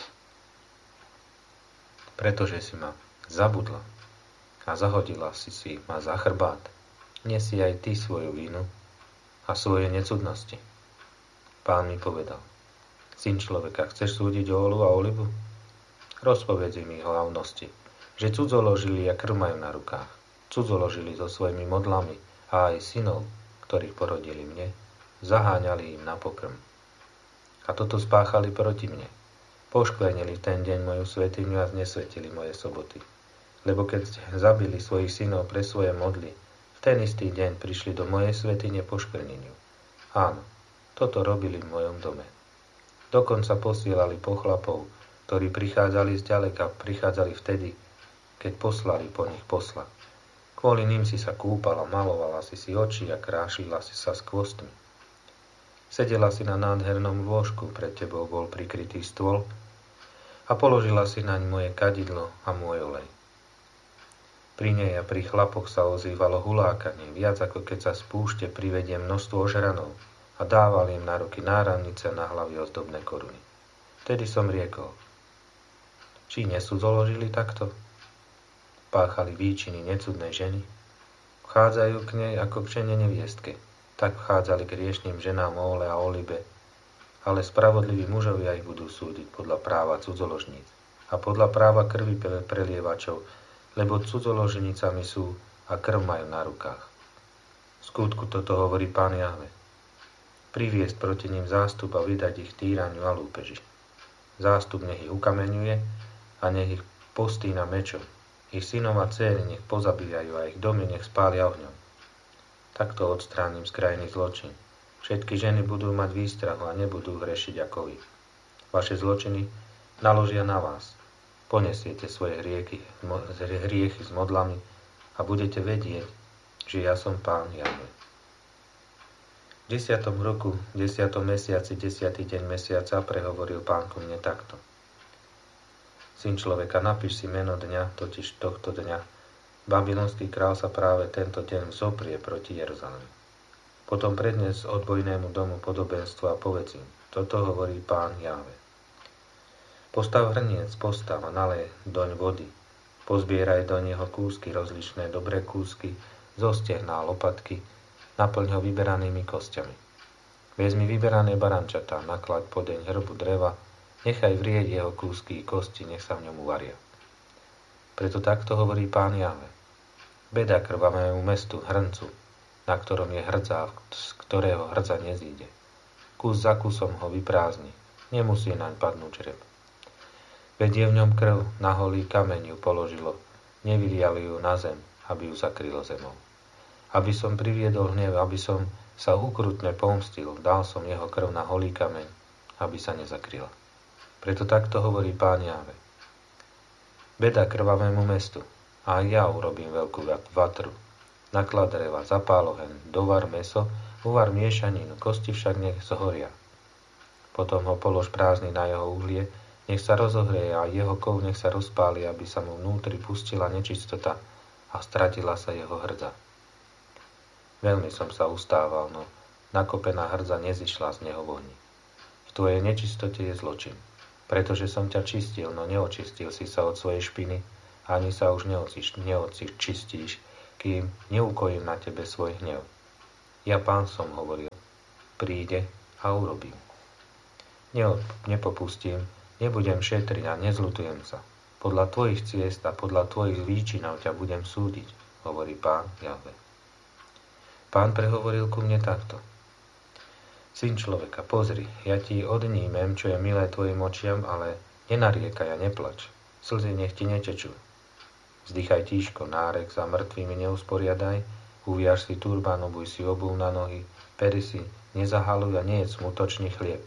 Pretože si ma zabudla a zahodila si ma za chrbát, nesi aj ty svoju vínu a svoje necudnosti. Pán mi povedal, syn človeka, chceš súdiť oholu a olivu? Rozpovedz im ich hlavnosti, že cudzoložili a krv majú na rukách, cudzoložili so svojimi modlami a aj synov, ktorých porodili mne, zaháňali im na pokrm. A toto spáchali proti mne. Poškvrnili v ten deň moju svätyňu a znesvetili moje soboty. Lebo keď zabili svojich synov pre svoje modly, v ten istý deň prišli do mojej svätyne poškvrneniu. Áno, toto robili v mojom dome. Dokonca posielali pochlapov, ktorí prichádzali zďaleka, prichádzali vtedy, keď poslali po nich posla. Kvôli ním si sa kúpala, malovala si oči a krášila si sa s kvostmi. Sedela si na nádhernom lôžku, pred tebou bol prikrytý stôl a položila si naň moje kadidlo a môj olej. Pri nej a pri chlapoch sa ozývalo hulákanie, viac ako keď sa z púšte privedie množstvo ožranov a dával im na ruky náramnice a na hlavy ozdobné koruny. Vtedy som riekol, či nesudzoložili takto? Páchali výčiny necudnej ženy? Vchádzajú k nej ako k žene neviestke. Tak vchádzali k riešným ženám o ole a olibe, ale spravodliví mužovia ich budú súdiť podľa práva cudzoložníc a podľa práva krvi prelievačov, lebo cudzoloženicami sú a krv majú na rukách. V skutku toto hovorí Pán Jahve. Priviesť proti ním zástup a vydať ich týraniu a lúpeži. Zástup nech ich ukameňuje a nech ich postýna mečom. Ich synov a dcéry nech pozabíjajú a ich domy nech spália ohňom. Takto odstránim z krajiny zločin. Všetky ženy budú mať výstrahu a nebudú hrešiť ako vy. Vaše zločiny naložia na vás. Ponesiete svoje hriechy s modlami a budete vedieť, že ja som Pán Jahve. V 10. roku, 10. mesiaci, 10. deň mesiaca prehovoril Pán ku mne takto. Syn človeka, napíš si meno dňa, totiž tohto dňa, babylonský král sa práve tento deň vzoprie proti Jeruzalému. Potom prednes odbojnému domu podobenstvo a povedz im, toto hovorí Pán Jahve. Postav hrniec, postav a nalej doň vody. Pozbieraj do neho kúsky rozličné, dobré kúsky, zo stehná lopatky, naplň ho vyberanými kostiami. Vezmi vyberané barančatá, naklaď po deň hrbu dreva, nechaj vrieť jeho kúsky i kosti, nech sa v ňom uvaria. Preto takto hovorí Pán Jahve. Beda krvavému mestu, hrncu, na ktorom je hrdza, z ktorého hrdza nezíde. Kus za kusom ho vyprázdni, nemusí naň padnúť žreb. Veď je v ňom krv, na holý kameň ju položilo, nevyliali ju na zem, aby ju zakrylo zemou. Aby som priviedol hnev, aby som sa ukrutne pomstil, dal som jeho krv na holý kameň, aby sa nezakryla. Preto takto hovorí Pán Jahve. Beda krvavému mestu, a ja urobím veľkú vatru. Naklad dreva, zapál oheň, dovar mäso, uvar miešaninu, kosti však nech zhoria. Potom ho polož prázdny na jeho uhlie, nech sa rozohreje a jeho kov nech sa rozpáli, aby sa mu vnútri pustila nečistota a stratila sa jeho hrdza. Veľmi som sa ustával, no nakopená hrdza nezišla z neho v ohni. V tvojej nečistote je zločin. pretože som ťa čistil, no neočistil si sa od svojej špiny, ani sa už neočistíš, kým neukojím na tebe svoj hnev. Ja Pán som hovoril, príde a urobím. Nepopustím, nebudem šetriť a nezľutujem sa. Podľa tvojich ciest a podľa tvojich výčinov ťa budem súdiť, hovorí Pán Jahve. Pán prehovoril ku mne takto. Syn človeka, pozri, ja ti odnímem, čo je milé tvojim očiam, ale nenariekaj a neplač. Slzy nech ti netečú. Vzdychaj tížko, nárek za mŕtvými neusporiadaj, uviaž si turbán, obuj si obuv na nohy, pery si, nezahaluj a nejedz smutočný chlieb.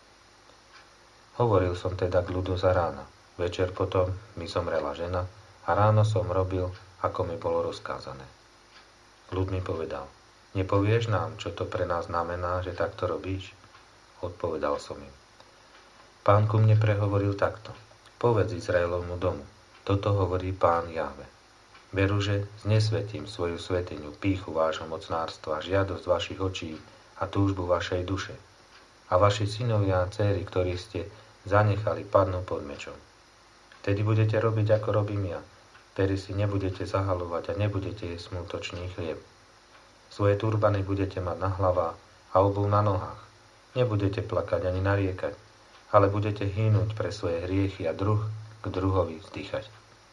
Hovoril som teda k ľudu za rána. Večer potom mi zomrela žena a ráno som robil, ako mi bolo rozkázané. Ľud mi povedal, nepovieš nám, čo to pre nás znamená, že takto robíš? Odpovedal som im. Pán ku mne prehovoril takto. Povedz Izraelovmu domu, toto hovorí Pán Jahve. Veru, že znesvetím svoju svetiňu, pýchu vášho mocnárstva, žiadosť vašich očí a túžbu vašej duše. A vaši synovia a dcéry, ktorí ste zanechali, padnú pod mečom. Vtedy budete robiť, ako robím ja. Vtedy si nebudete zahalovať a nebudete jesť smutočný chlieb. Svoje turbany budete mať na hlavách a obuv na nohách. Nebudete plakať ani nariekať, ale budete hynúť pre svoje hriechy a druh k druhovi vzdychať.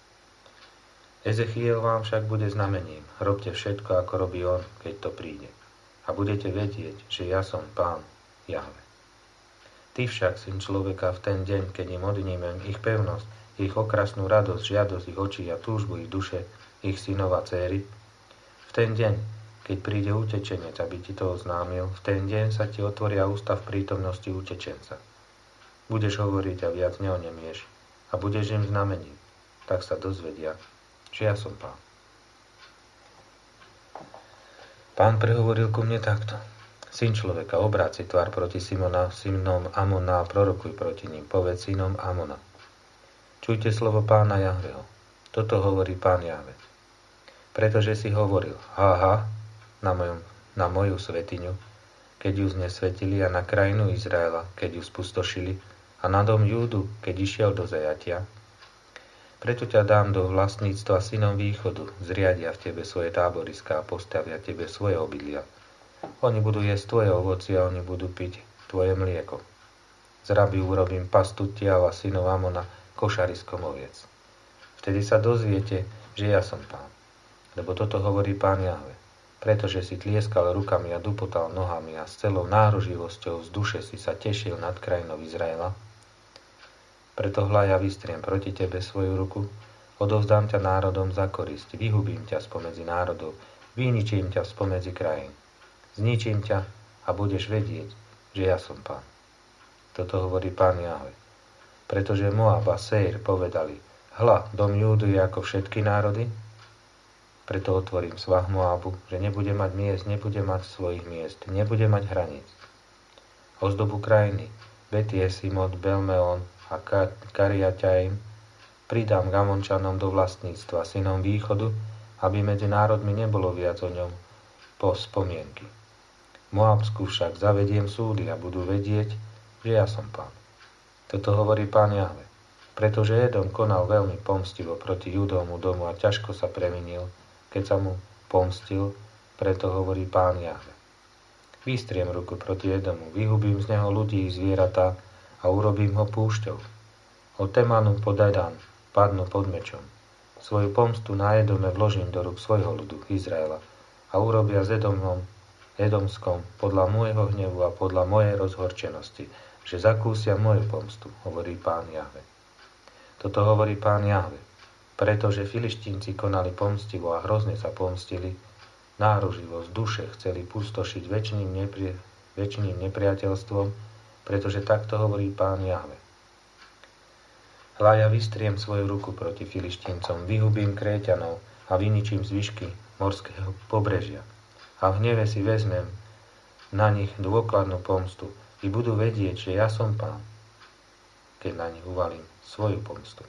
Ezechiel vám však bude znamením. Robte všetko, ako robí on, keď to príde. A budete vedieť, že ja som Pán Jahve. Ty však, syn človeka, v ten deň, keď im odnímem ich pevnosť, ich okrasnú radosť, žiadosť ich očí a túžbu ich duše, ich synov a céry, v ten deň, keď príde utečenec, aby ti to oznámil, v ten deň sa ti otvoria ústa v prítomnosti utečenca. Budeš hovoriť a viac neonemieš a budeš im znamením. Tak sa dozvedia, že ja som Pán. Pán prehovoril ku mne takto. Syn človeka, obráť si tvár proti synom Amona a prorokuj proti ním. Povedz synom Amona. Čujte slovo Pána Jahveho. Toto hovorí Pán Jahve. Pretože si hovoril, na moju svetiňu, keď ju znesvetili a na krajinu Izraela, keď ju spustošili a na dom Júdu, keď išiel do zajatia. Preto ťa dám do vlastníctva synom východu, zriadia v tebe svoje táboriská a postavia tebe svoje obydlia. Oni budú jesť tvoje ovocie a oni budú piť tvoje mlieko. Z raby urobím pastu tiava synov Amona, košariskom oviec. Vtedy sa dozviete, že ja som Pán. Lebo toto hovorí Pán Jahve. Pretože si tlieskal rukami a dupotal nohami a s celou náruživosťou z duše si sa tešil nad krajinou Izraela, preto hľa ja vystriem proti tebe svoju ruku, odovzdám ťa národom za korisť, vyhubím ťa spomedzi národov, vyničím ťa spomedzi krajín. Zničím ťa a budeš vedieť, že ja som Pán. Toto hovorí Pán Jahve. Pretože Moab a Seir povedali, hľa, dom Júdu je ako všetky národy, preto otvorím svah Moabu, že nebude mať miest, nebude mať svojich miest, nebude mať hraníc. Ozdobu krajiny, Bet-Jesimot, Belmeon a Kariataim pridám Gamončanom do vlastníctva, synom východu, aby medzi národmi nebolo viac o ňom po spomienky. Moabsku však zavediem súdy a budú vedieť, že ja som Pán. Toto hovorí Pán Jahve. Pretože Edom konal veľmi pomstivo proti Judovmu domu a ťažko sa previnil, keď sa mu pomstil, preto hovorí Pán Jahve. Vystriem ruku proti Edomu, vyhubím z neho ľudí i zvieratá a urobím ho púšťou. Od Temanu po Dedan padnú pod mečom. Svoju pomstu na Edome vložím do rúk svojho ľudu, Izraela, a urobia s Edomskom podľa môjho hnevu a podľa mojej rozhorčenosti, že zakúsia moju pomstu, hovorí Pán Jahve. Toto hovorí Pán Jahve. Pretože Filištínci konali pomstivo a hrozne sa pomstili, náruživosť duše chceli pustošiť väčšným nepriateľstvom, pretože takto hovorí Pán Jahve. Hľa ja vystriem svoju ruku proti Filištíncom, vyhubím Kréťanov a vyničím zvyšky morského pobrežia. A v hneve si vezmem na nich dôkladnú pomstu i budú vedieť, že ja som Pán, keď na nich uvalím svoju pomstu.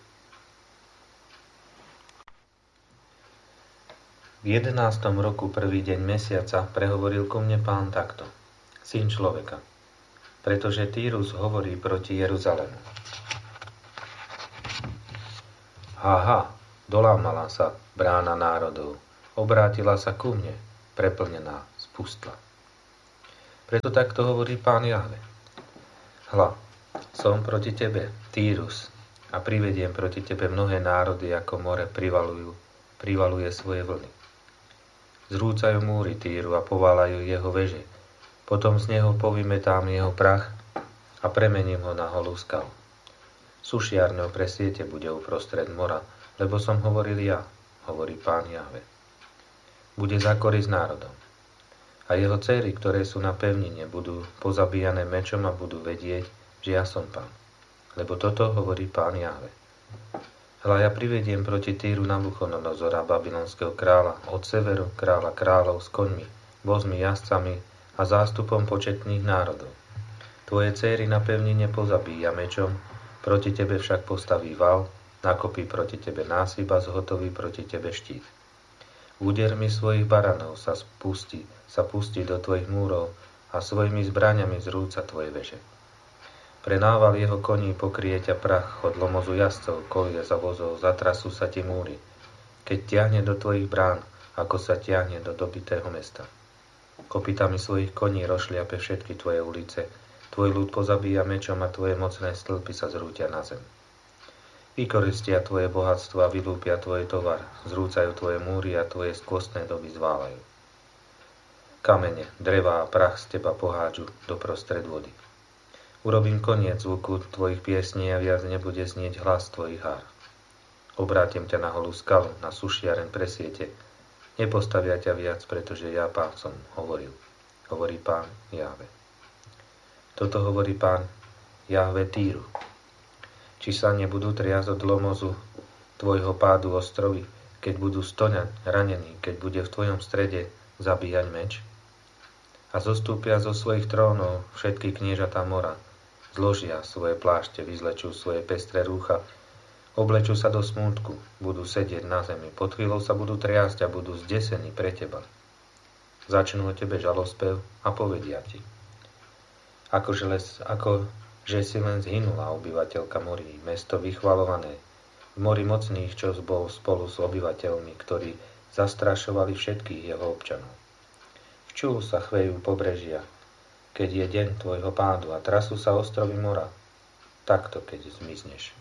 V 11. roku prvý deň mesiaca prehovoril ku mne Pán takto. Syn človeka, pretože Týrus hovorí proti Jeruzalému. Aha, dolámala sa brána národov, obrátila sa ku mne, preplnená, spustla. Preto takto hovorí Pán Jahve. Hľa, som proti tebe, Týrus, a privediem proti tebe mnohé národy, ako more privaluje svoje vlny. Zrúcajú múry Týru a pováľajú jeho veže. Potom z neho povymetám jeho prach a premením ho na holú skalu. Sušiarňou pre siete bude uprostred mora, lebo som hovoril ja, hovorí Pán Jahve. Bude zakory s národom. A jeho dcéry, ktoré sú na pevnine, budú pozabíjané mečom a budú vedieť, že ja som Pán. Lebo toto hovorí Pán Jahve. Hľa, ja privediem proti Týru Nabuchodonozora, babylonského kráľa, od severu kráľa kráľov s koňmi, vozmi, jazdcami a zástupom početných národov. Tvoje dcéry na pevnine pozabíja mečom, proti tebe však postaví val, nakopí proti tebe násyp a zhotoví proti tebe štít. Údermi svojich baranov sa pustí do tvojich múrov a svojimi zbraňami zrúca tvoje veže. Pre nával jeho koní pokrie ťa prach, od lomozu jazdcov, kolie za vozov, zatrasú sa ti múry, keď ťahne do tvojich brán, ako sa ťahne do dobitého mesta. Kopytami svojich koní rozšliape všetky tvoje ulice, tvoj ľud pozabíja mečom a tvoje mocné stĺpy sa zrútia na zem. Vykoristia tvoje bohatstvo a vylúpia tvoj tovar, zrúcajú tvoje múry a tvoje skvostné doby zválajú. Kamene, drevá a prach z teba pohádžu do prostred vody. Urobím koniec zvuku tvojich piesní a viac nebude znieť hlas tvojich hár. Obrátim ťa na holú skalu, na sušiareň pre siete. Nepostavia ťa viac, pretože ja Pán som hovoril, hovorí Pán Jahve. Toto hovorí Pán Jahve Týru. Či sa nebudú triasť od lomozu tvojho pádu ostrovy, keď budú stoňať ranení, keď bude v tvojom strede zabíjať meč? A zostúpia zo svojich trónov všetky kniežatá mora, zložia svoje plášte, vyzlečú svoje pestré rúcha, oblečú sa do smútku, budú sedieť na zemi, pod chvíľou sa budú triasť a budú zdesení pre teba. Začnú o tebe žalospev a povedia ti. Že si len zhynula obyvateľka morí, mesto vychvalované, v mori mocných, čo bol spolu s obyvateľmi, ktorí zastrašovali všetkých jeho občanov. Včú sa chvejú pobrežia, keď je deň tvojho pádu a trasú sa ostrovy mora, takto keď zmizneš.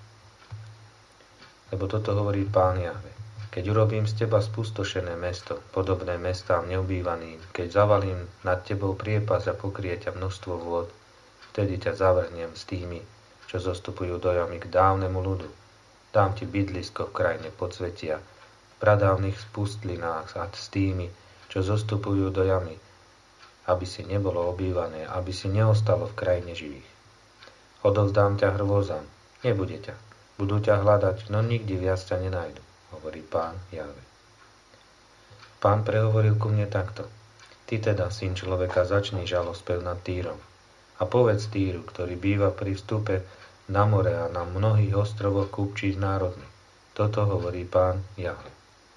Lebo toto hovorí Pán Jahve. Keď urobím z teba spustošené mesto, podobné mestám neobývaným, keď zavalím nad tebou priepas a pokrie ťa množstvo vôd, vtedy ťa zavrhnem s tými, čo zostupujú do jamy k dávnemu ľudu. Dám ti bydlisko v krajine podsvetia, v pradávnych spustlinách a s tými, čo zostupujú do jamy, aby si nebolo obývané, aby si neostalo v krajine živých. Odovzdám ťa hrôzam, nebude ťa. Budú ťa hľadať, no nikdy viac ťa nenájdu, hovorí Pán Jahve. Pán prehovoril ku mne takto. Ty teda, syn človeka, začni žalospev nad Týrom. A povedz Týru, ktorý býva pri vstupe na more a na mnohých ostrovoch kupčí s národmi. Toto hovorí Pán Jahve.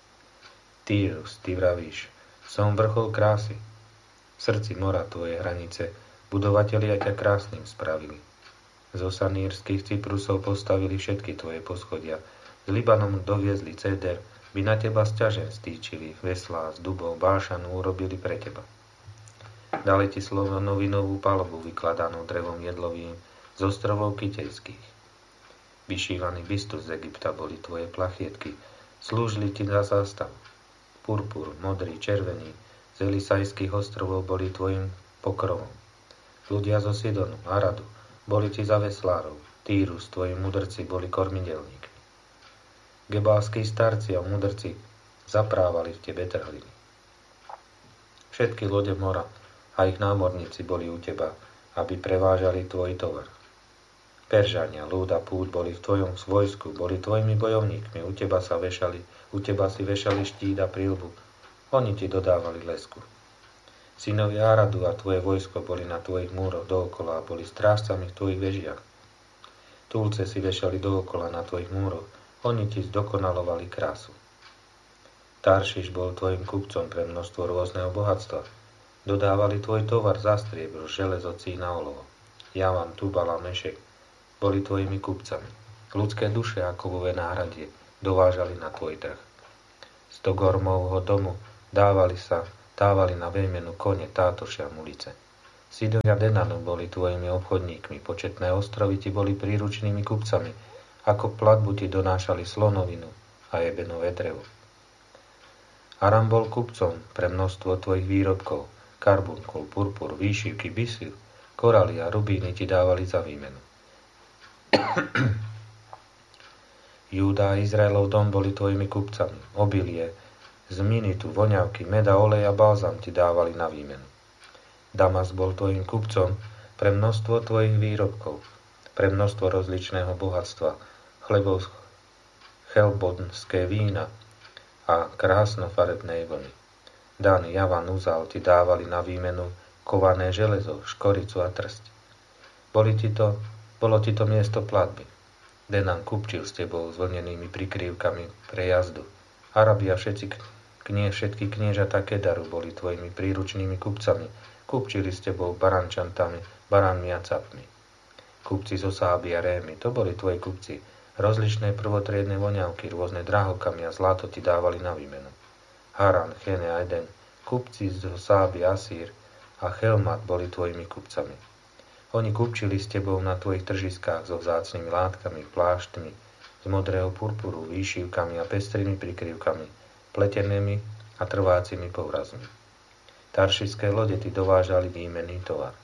Týrus, ty vravíš, som vrchol krásy. V srdci mora tvoje hranice budovatelia ťa krásnym spravili. Z osanírskych Cyprusov postavili všetky tvoje poschodia. Z Libanom doviezli céder, by na teba sťažen stýčili, veslá z dubov bášanu urobili pre teba. Dali ti novinovú palubu vykladanú drevom jedlovým z ostrovov Kytejských. Vyšívaný bistus z Egypta boli tvoje plachietky, slúžili ti za zástavu. Purpur, modrý, červený, z Elisajských ostrovov boli tvojim pokrovom. Ľudia zo Sidonu, Aradu, boli ti za veslárov, Týrus, tvoji mudrci boli kormidelníkmi. Gebálski starci a mudrci zaprávali v tebe trhliny. Všetky lode mora a ich námorníci boli u teba, aby prevážali tvoj tovar. Peržania, ľud a púť boli v tvojom vojsku, boli tvojimi bojovníkmi, u teba si vešali štít a príľbu, oni ti dodávali lesku. Synovia Aradu a tvoje vojsko boli na tvojich múroch dookola a boli strážcami v tvojich vežiach. Túlce si vešali dookola na tvojich múroch, oni ti zdokonalovali krásu. Taršiš bol tvojim kupcom pre množstvo rôzneho bohatstva. Dodávali tvoj tovar za striebro, železo, cín a olovo. Javan, Tubal a Mešek boli tvojimi kupcami. Ľudské duše ako vo náhradie dovážali na tvoj trh. Z Togormovho domu dávali na výmenu kone, tátoši a mulice. Synovia Denanu boli tvojimi obchodníkmi, početné ostrovy ti boli príručnými kupcami, ako platbu ti donášali slonovinu a ebenové drevo. Aram bol kupcom pre množstvo tvojich výrobkov, karbunkul, purpur, výšivky, bisil, koraly a rubíny ti dávali za výmenu. Júda a Izraelov dom boli tvojimi kupcami, obilie, zminitu, voňavky, meda, olej a balzam ti dávali na výmenu. Damas bol tvojim kupcom pre množstvo tvojich výrobkov, pre množstvo rozličného bohatstva, chelbonské vína a krásnofarebnej vlny. Dan, Javan, Uzal ti dávali na výmenu kované železo, škoricu a trst. Bolo ti to miesto platby. Denan kupčil s tebou s vlnenými prikryvkami pre jazdu. Arabia všetky kniežatá Kedaru boli tvojimi príručnými kupcami. Kupčili s tebou barančantami, baránmi a capmi. Kupci zo Sáby a Rémy, to boli tvoji kupci. Rozličné prvotriedne voňavky, rôzne drahokamy a zlato ti dávali na výmenu. Haran, Chene a Eden, kupci zo Sáby, Asír a Chelmat boli tvojimi kupcami. Oni kupčili s tebou na tvojich tržiskách so vzácnymi látkami, plášťmi, z modrého purpuru, výšivkami a pestrými prikryvkami, pletenými a trvácimi povrazmi. Taršiské lode ti dovážali výmenný tovar.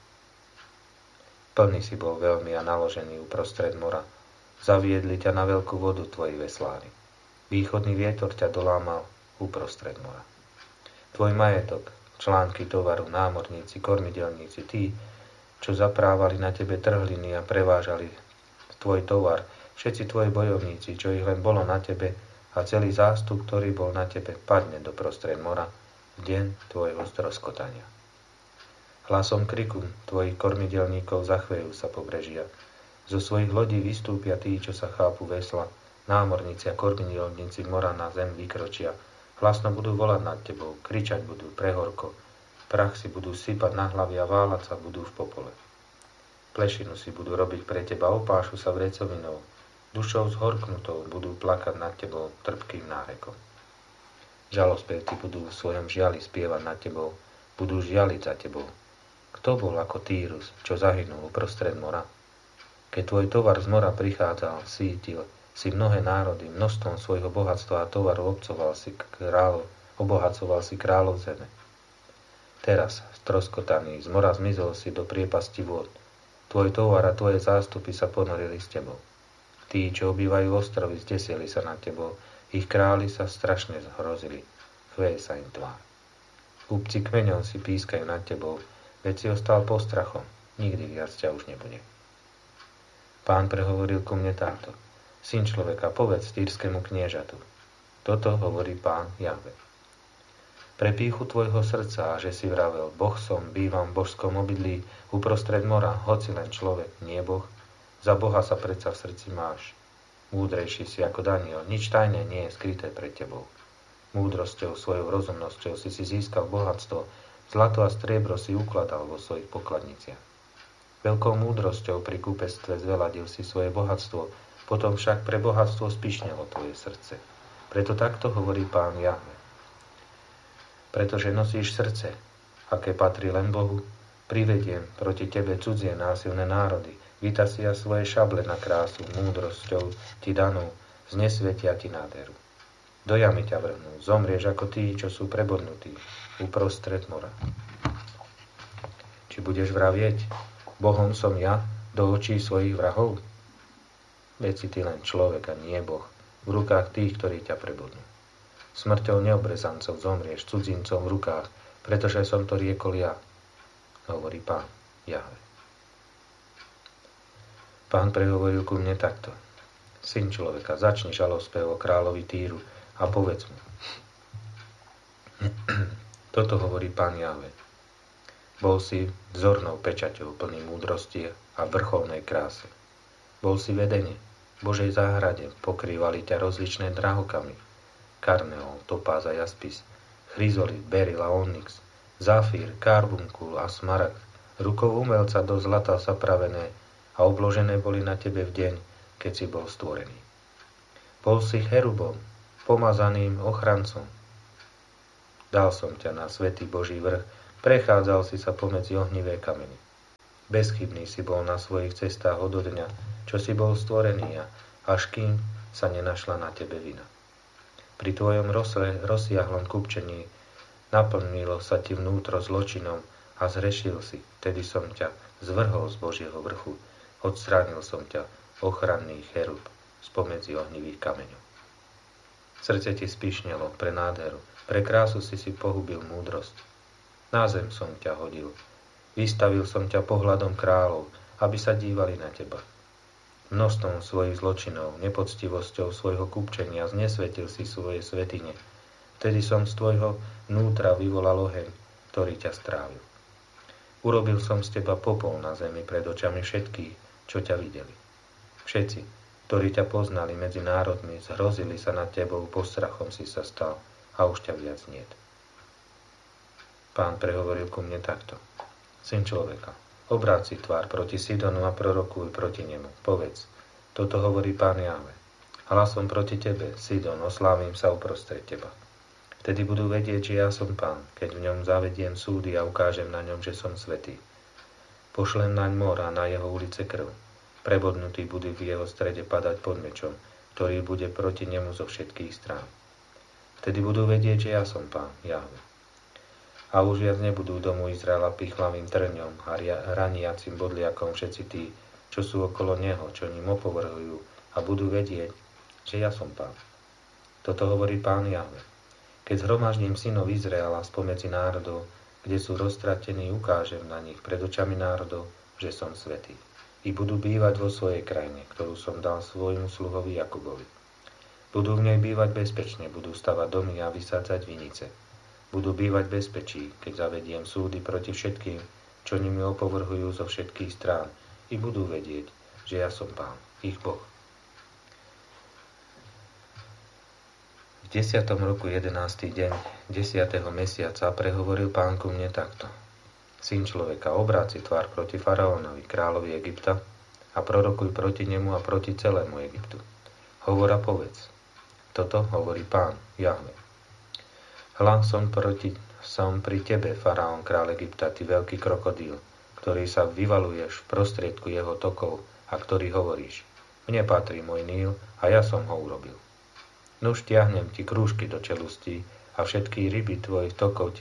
Plný si bol veľmi a naložený uprostred mora. Zaviedli ťa na veľkú vodu tvoji veslári. Východný vietor ťa dolámal uprostred mora. Tvoj majetok, články tovaru, námorníci, kormidelníci, tí, čo zaprávali na tebe trhliny a prevážali tvoj tovar, všetci tvoji bojovníci, čo ich len bolo na tebe a celý zástup, ktorý bol na tebe, padne do prostred mora v deň tvojho stroskotania. Hlasom kriku tvojich kormidelníkov zachvejú sa pobrežia. Zo svojich lodí vystúpia tí, čo sa chápu vesla, námorníci a kormidelníci mora na zem vykročia. Hlasno budú volať nad tebou, kričať budú prehorko, prach si budú sypať na hlavy a váľať sa budú v popole. Plešinu si budú robiť pre teba, opášu sa vrecovinou, dušou zhorknutou budú plakať nad tebou trpkým nárekom. Žalospevci budú v svojom žiali spievať nad tebou, budú žialiť za tebou. Kto bol ako Týrus, čo zahynul uprostred mora? Keď tvoj tovar z mora prichádzal, sítil si mnohé národy, množstvom svojho bohatstva a tovaru obohacoval si kráľov zeme. Teraz, stroskotaný, z mora zmizol si do priepasti vôd. Tvoj tovar a tvoje zástupy sa ponorili s tebou. Tí, čo obývajú ostrovy, zdesili sa nad tebou. Ich králi sa strašne zhrozili. Chveje sa im tvár. Kúpci kmeňov si pískajú nad tebou, veď si ostal postrachom. Nikdy viac ťa už nebude. Pán prehovoril ku mne takto. Syn človeka, povedz týrskému kniežatu. Toto hovorí Pán Jahve. Pre pýchu tvojho srdca, a že si vravel, Boh som, bývam v božskom obydlí, uprostred mora, hoci len človek, nie Boh, za Boha sa predsa v srdci máš. Múdrejší si ako Daniel, nič tajné nie je skryté pred tebou. Múdrosťou, svojou rozumnosťou si získal bohatstvo, zlato a striebro si ukladal vo svojich pokladniciach. Veľkou múdrosťou pri kúpectve zveladil si svoje bohatstvo, potom však pre bohatstvo spišnelo tvoje srdce. Preto takto hovorí Pán Jahve. Pretože nosíš srdce, aké patrí len Bohu, privediem proti tebe cudzie násilné národy, vytasia svoje šable na krásu, múdrosťou ti danú, znesvetia ti nádheru. Do jamy ťa vrhnú, zomrieš ako tí, čo sú prebodnutí, uprostred mora. Či budeš vravieť, Bohom som ja, do očí svojich vrahov? Veď si ty len človek a nie Boh, v rukách tých, ktorí ťa prebodnú. Smrťou neobrezancov zomrieš cudzincom v rukách, pretože som to riekol ja, hovorí Pán Jahve. Pán prehovoril ku mne takto. Syn človeka, začni žalospev o kráľovi Týru a povedz mu. Toto hovorí Pán Jahve. Bol si vzornou pečaťou plný múdrosti a vrcholnej krásy. Bol si vedenie, Božej záhrade, pokrývali ťa rozličné drahokamy, karneol, topáz a jaspis, chryzolit, beryl a onyx, zafír, karbunkul a smaragd, rukou umelca do zlata zapravené a obložené boli na tebe v deň, keď si bol stvorený. Bol si cherubom, pomazaným ochrancom. Dal som ťa na svätý Boží vrch, prechádzal si sa pomedzi ohnivé kamene. Bezchybný si bol na svojich cestách odo dňa, čo si bol stvorený, až kým sa nenašla na tebe vina. Pri tvojom rozsiahlom kupčení naplnilo sa ti vnútro zločinom a zhrešil si, vtedy som ťa zvrhol z Božieho vrchu, odstránil som ťa, ochranný cherub, spomedzi ohnivých kameňov. Srdce ti spíšnelo pre nádheru, pre krásu si pohubil múdrosť. Na zem som ťa hodil, vystavil som ťa pohľadom kráľov, aby sa dívali na teba. Množstvom svojich zločinov, nepoctivosťou svojho kupčenia znesvetil si svoje svätyne. Vtedy som z tvojho vnútra vyvolal oheň, ktorý ťa strávil. Urobil som z teba popol na zemi pred očami všetkých, čo ťa videli. Všetci, ktorí ťa poznali medzi národmi, zhrozili sa nad tebou, postrachom si sa stal a už ťa viac niet. Pán prehovoril ku mne takto. Syn človeka, obráť si tvár proti Sidonu a prorokuj proti nemu. Povedz, toto hovorí Pán Jahve. Hlasom proti tebe, Sidon, oslávim sa uprostred teba. Vtedy budú vedieť, že ja som Pán, keď v ňom zavediem súdy a ukážem na ňom, že som svätý. Pošlem naň mor a na jeho ulice krv. Prebodnutí budú v jeho strede padať pod mečom, ktorý bude proti nemu zo všetkých strán. Vtedy budú vedieť, že ja som Pán, Jahve. A už viac nebudú domu Izraela pichlavým trňom a raniacim bodliakom všetci tí, čo sú okolo neho, čo ním opovrhujú, a budú vedieť, že ja som Pán. Toto hovorí Pán Jahve. Keď zhromaždím synov Izraela spomedzi národov, kde sú roztratení, ukážem na nich pred očami národov, že som svätý. I budú bývať vo svojej krajine, ktorú som dal svojmu sluhovi Jakubovi. Budú v nej bývať bezpečne, budú stavať domy a vysádzať vinice. Budú bývať bezpečí, keď zavediem súdy proti všetkým, čo nimi opovrhujú zo všetkých strán, i budú vedieť, že ja som Pán, ich Boh. V 10. roku 11. deň 10. mesiaca prehovoril Pán ku mne takto. Syn človeka, obráť si tvár proti faraónovi, kráľovi Egypta, a prorokuj proti nemu a proti celému Egyptu. Hovor a povedz. Toto hovorí Pán, Jahve. Hľa som pri tebe, faraón, kráľ Egypta, ty veľký krokodíl, ktorý sa vyvaluješ v prostriedku jeho tokov a ktorý hovoríš. Mne patrí môj Níl a ja som ho urobil. Nuž tiahnem ti krúžky do čelustí a všetky ryby tvojich tokov ti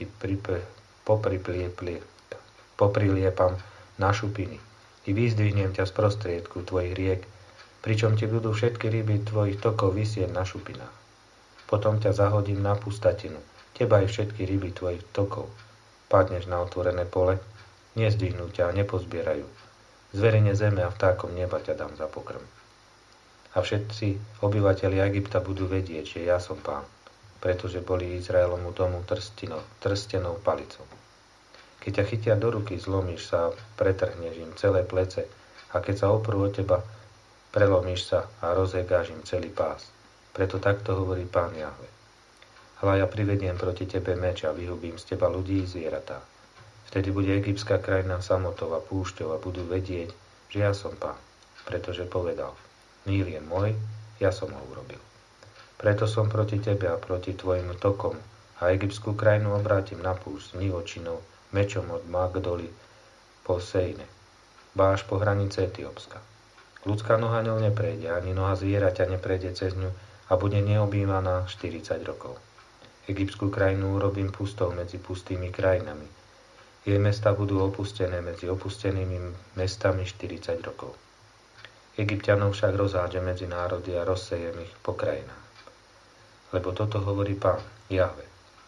popriliepam na šupiny i vyzdvihnem ťa z prostriedku tvojich riek, pričom ti budú všetky ryby tvojich tokov visieť na šupinách. Potom ťa zahodím na pustatinu, teba aj všetky ryby tvojich tokov. Padneš na otvorené pole, nezdvihnú ťa a nepozbierajú. Zverine zeme a vtákom neba ťa dám za pokrm. A všetci obyvatelia Egypta budú vedieť, že ja som Pán, pretože boli Izraelomu domu trstenou palicou. Keď ťa chytia do ruky, zlomíš sa a pretrhneš im celé plece, a keď sa oprú od teba, prelomíš sa a rozhegáš im celý pás. Preto takto hovorí Pán Jahve. Hľa ja privediem proti tebe meč a vyhubím z teba ľudí i zvieratá. Vtedy bude egyptská krajina samotou a púšťou a budú vedieť, že ja som Pán, pretože povedal, Níl je môj, ja som ho urobil. Preto som proti tebe a proti tvojim tokom a egyptskú krajinu obrátim na púšť divočinou, mečom od Magdoly po Sejne, báš po hranice Etiópska. Ľudská noha ňou neprejde, ani noha zvieraťa neprejde cez ňu a bude neobývaná 40 rokov. Egyptskú krajinu urobím pustou medzi pustými krajinami. Jej mesta budú opustené medzi opustenými mestami 40 rokov. Egypťanov však rozhádže medzi národy a rozsejem ich po krajinách. Lebo toto hovorí Pán, Jahve.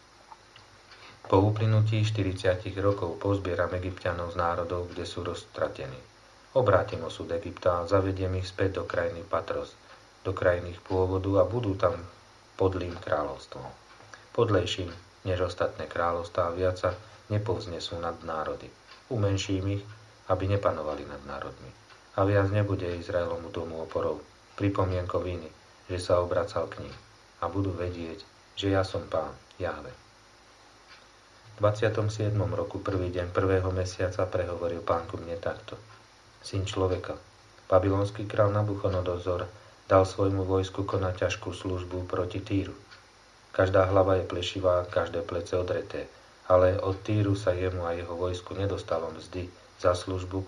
Po uplynutí 40 rokov pozbieram Egypťanov z národov, kde sú roztratení. Obrátim osud Egypta a zavediem ich späť do krajiny Patros, do krajiny ich pôvodu a budú tam podlým kráľovstvom. Podlejším než ostatné kráľovstvá, viac sa nepovznesú nad národy. Umenším ich, aby nepanovali nad národmi. A viac nebude Izraelomu domu oporou, pripomienkou viny, že sa obracal k ním. A budú vedieť, že ja som Pán, Jahve. V 27. roku, prvý deň prvého mesiaca, prehovoril Pán ku mne takto. Syn človeka, babylonský kráľ Nabuchodonozor dal svojmu vojsku konať ťažkú službu proti Týru. Každá hlava je plešivá, každé plece odreté, ale od Týru sa jemu a jeho vojsku nedostalo mzdy za službu,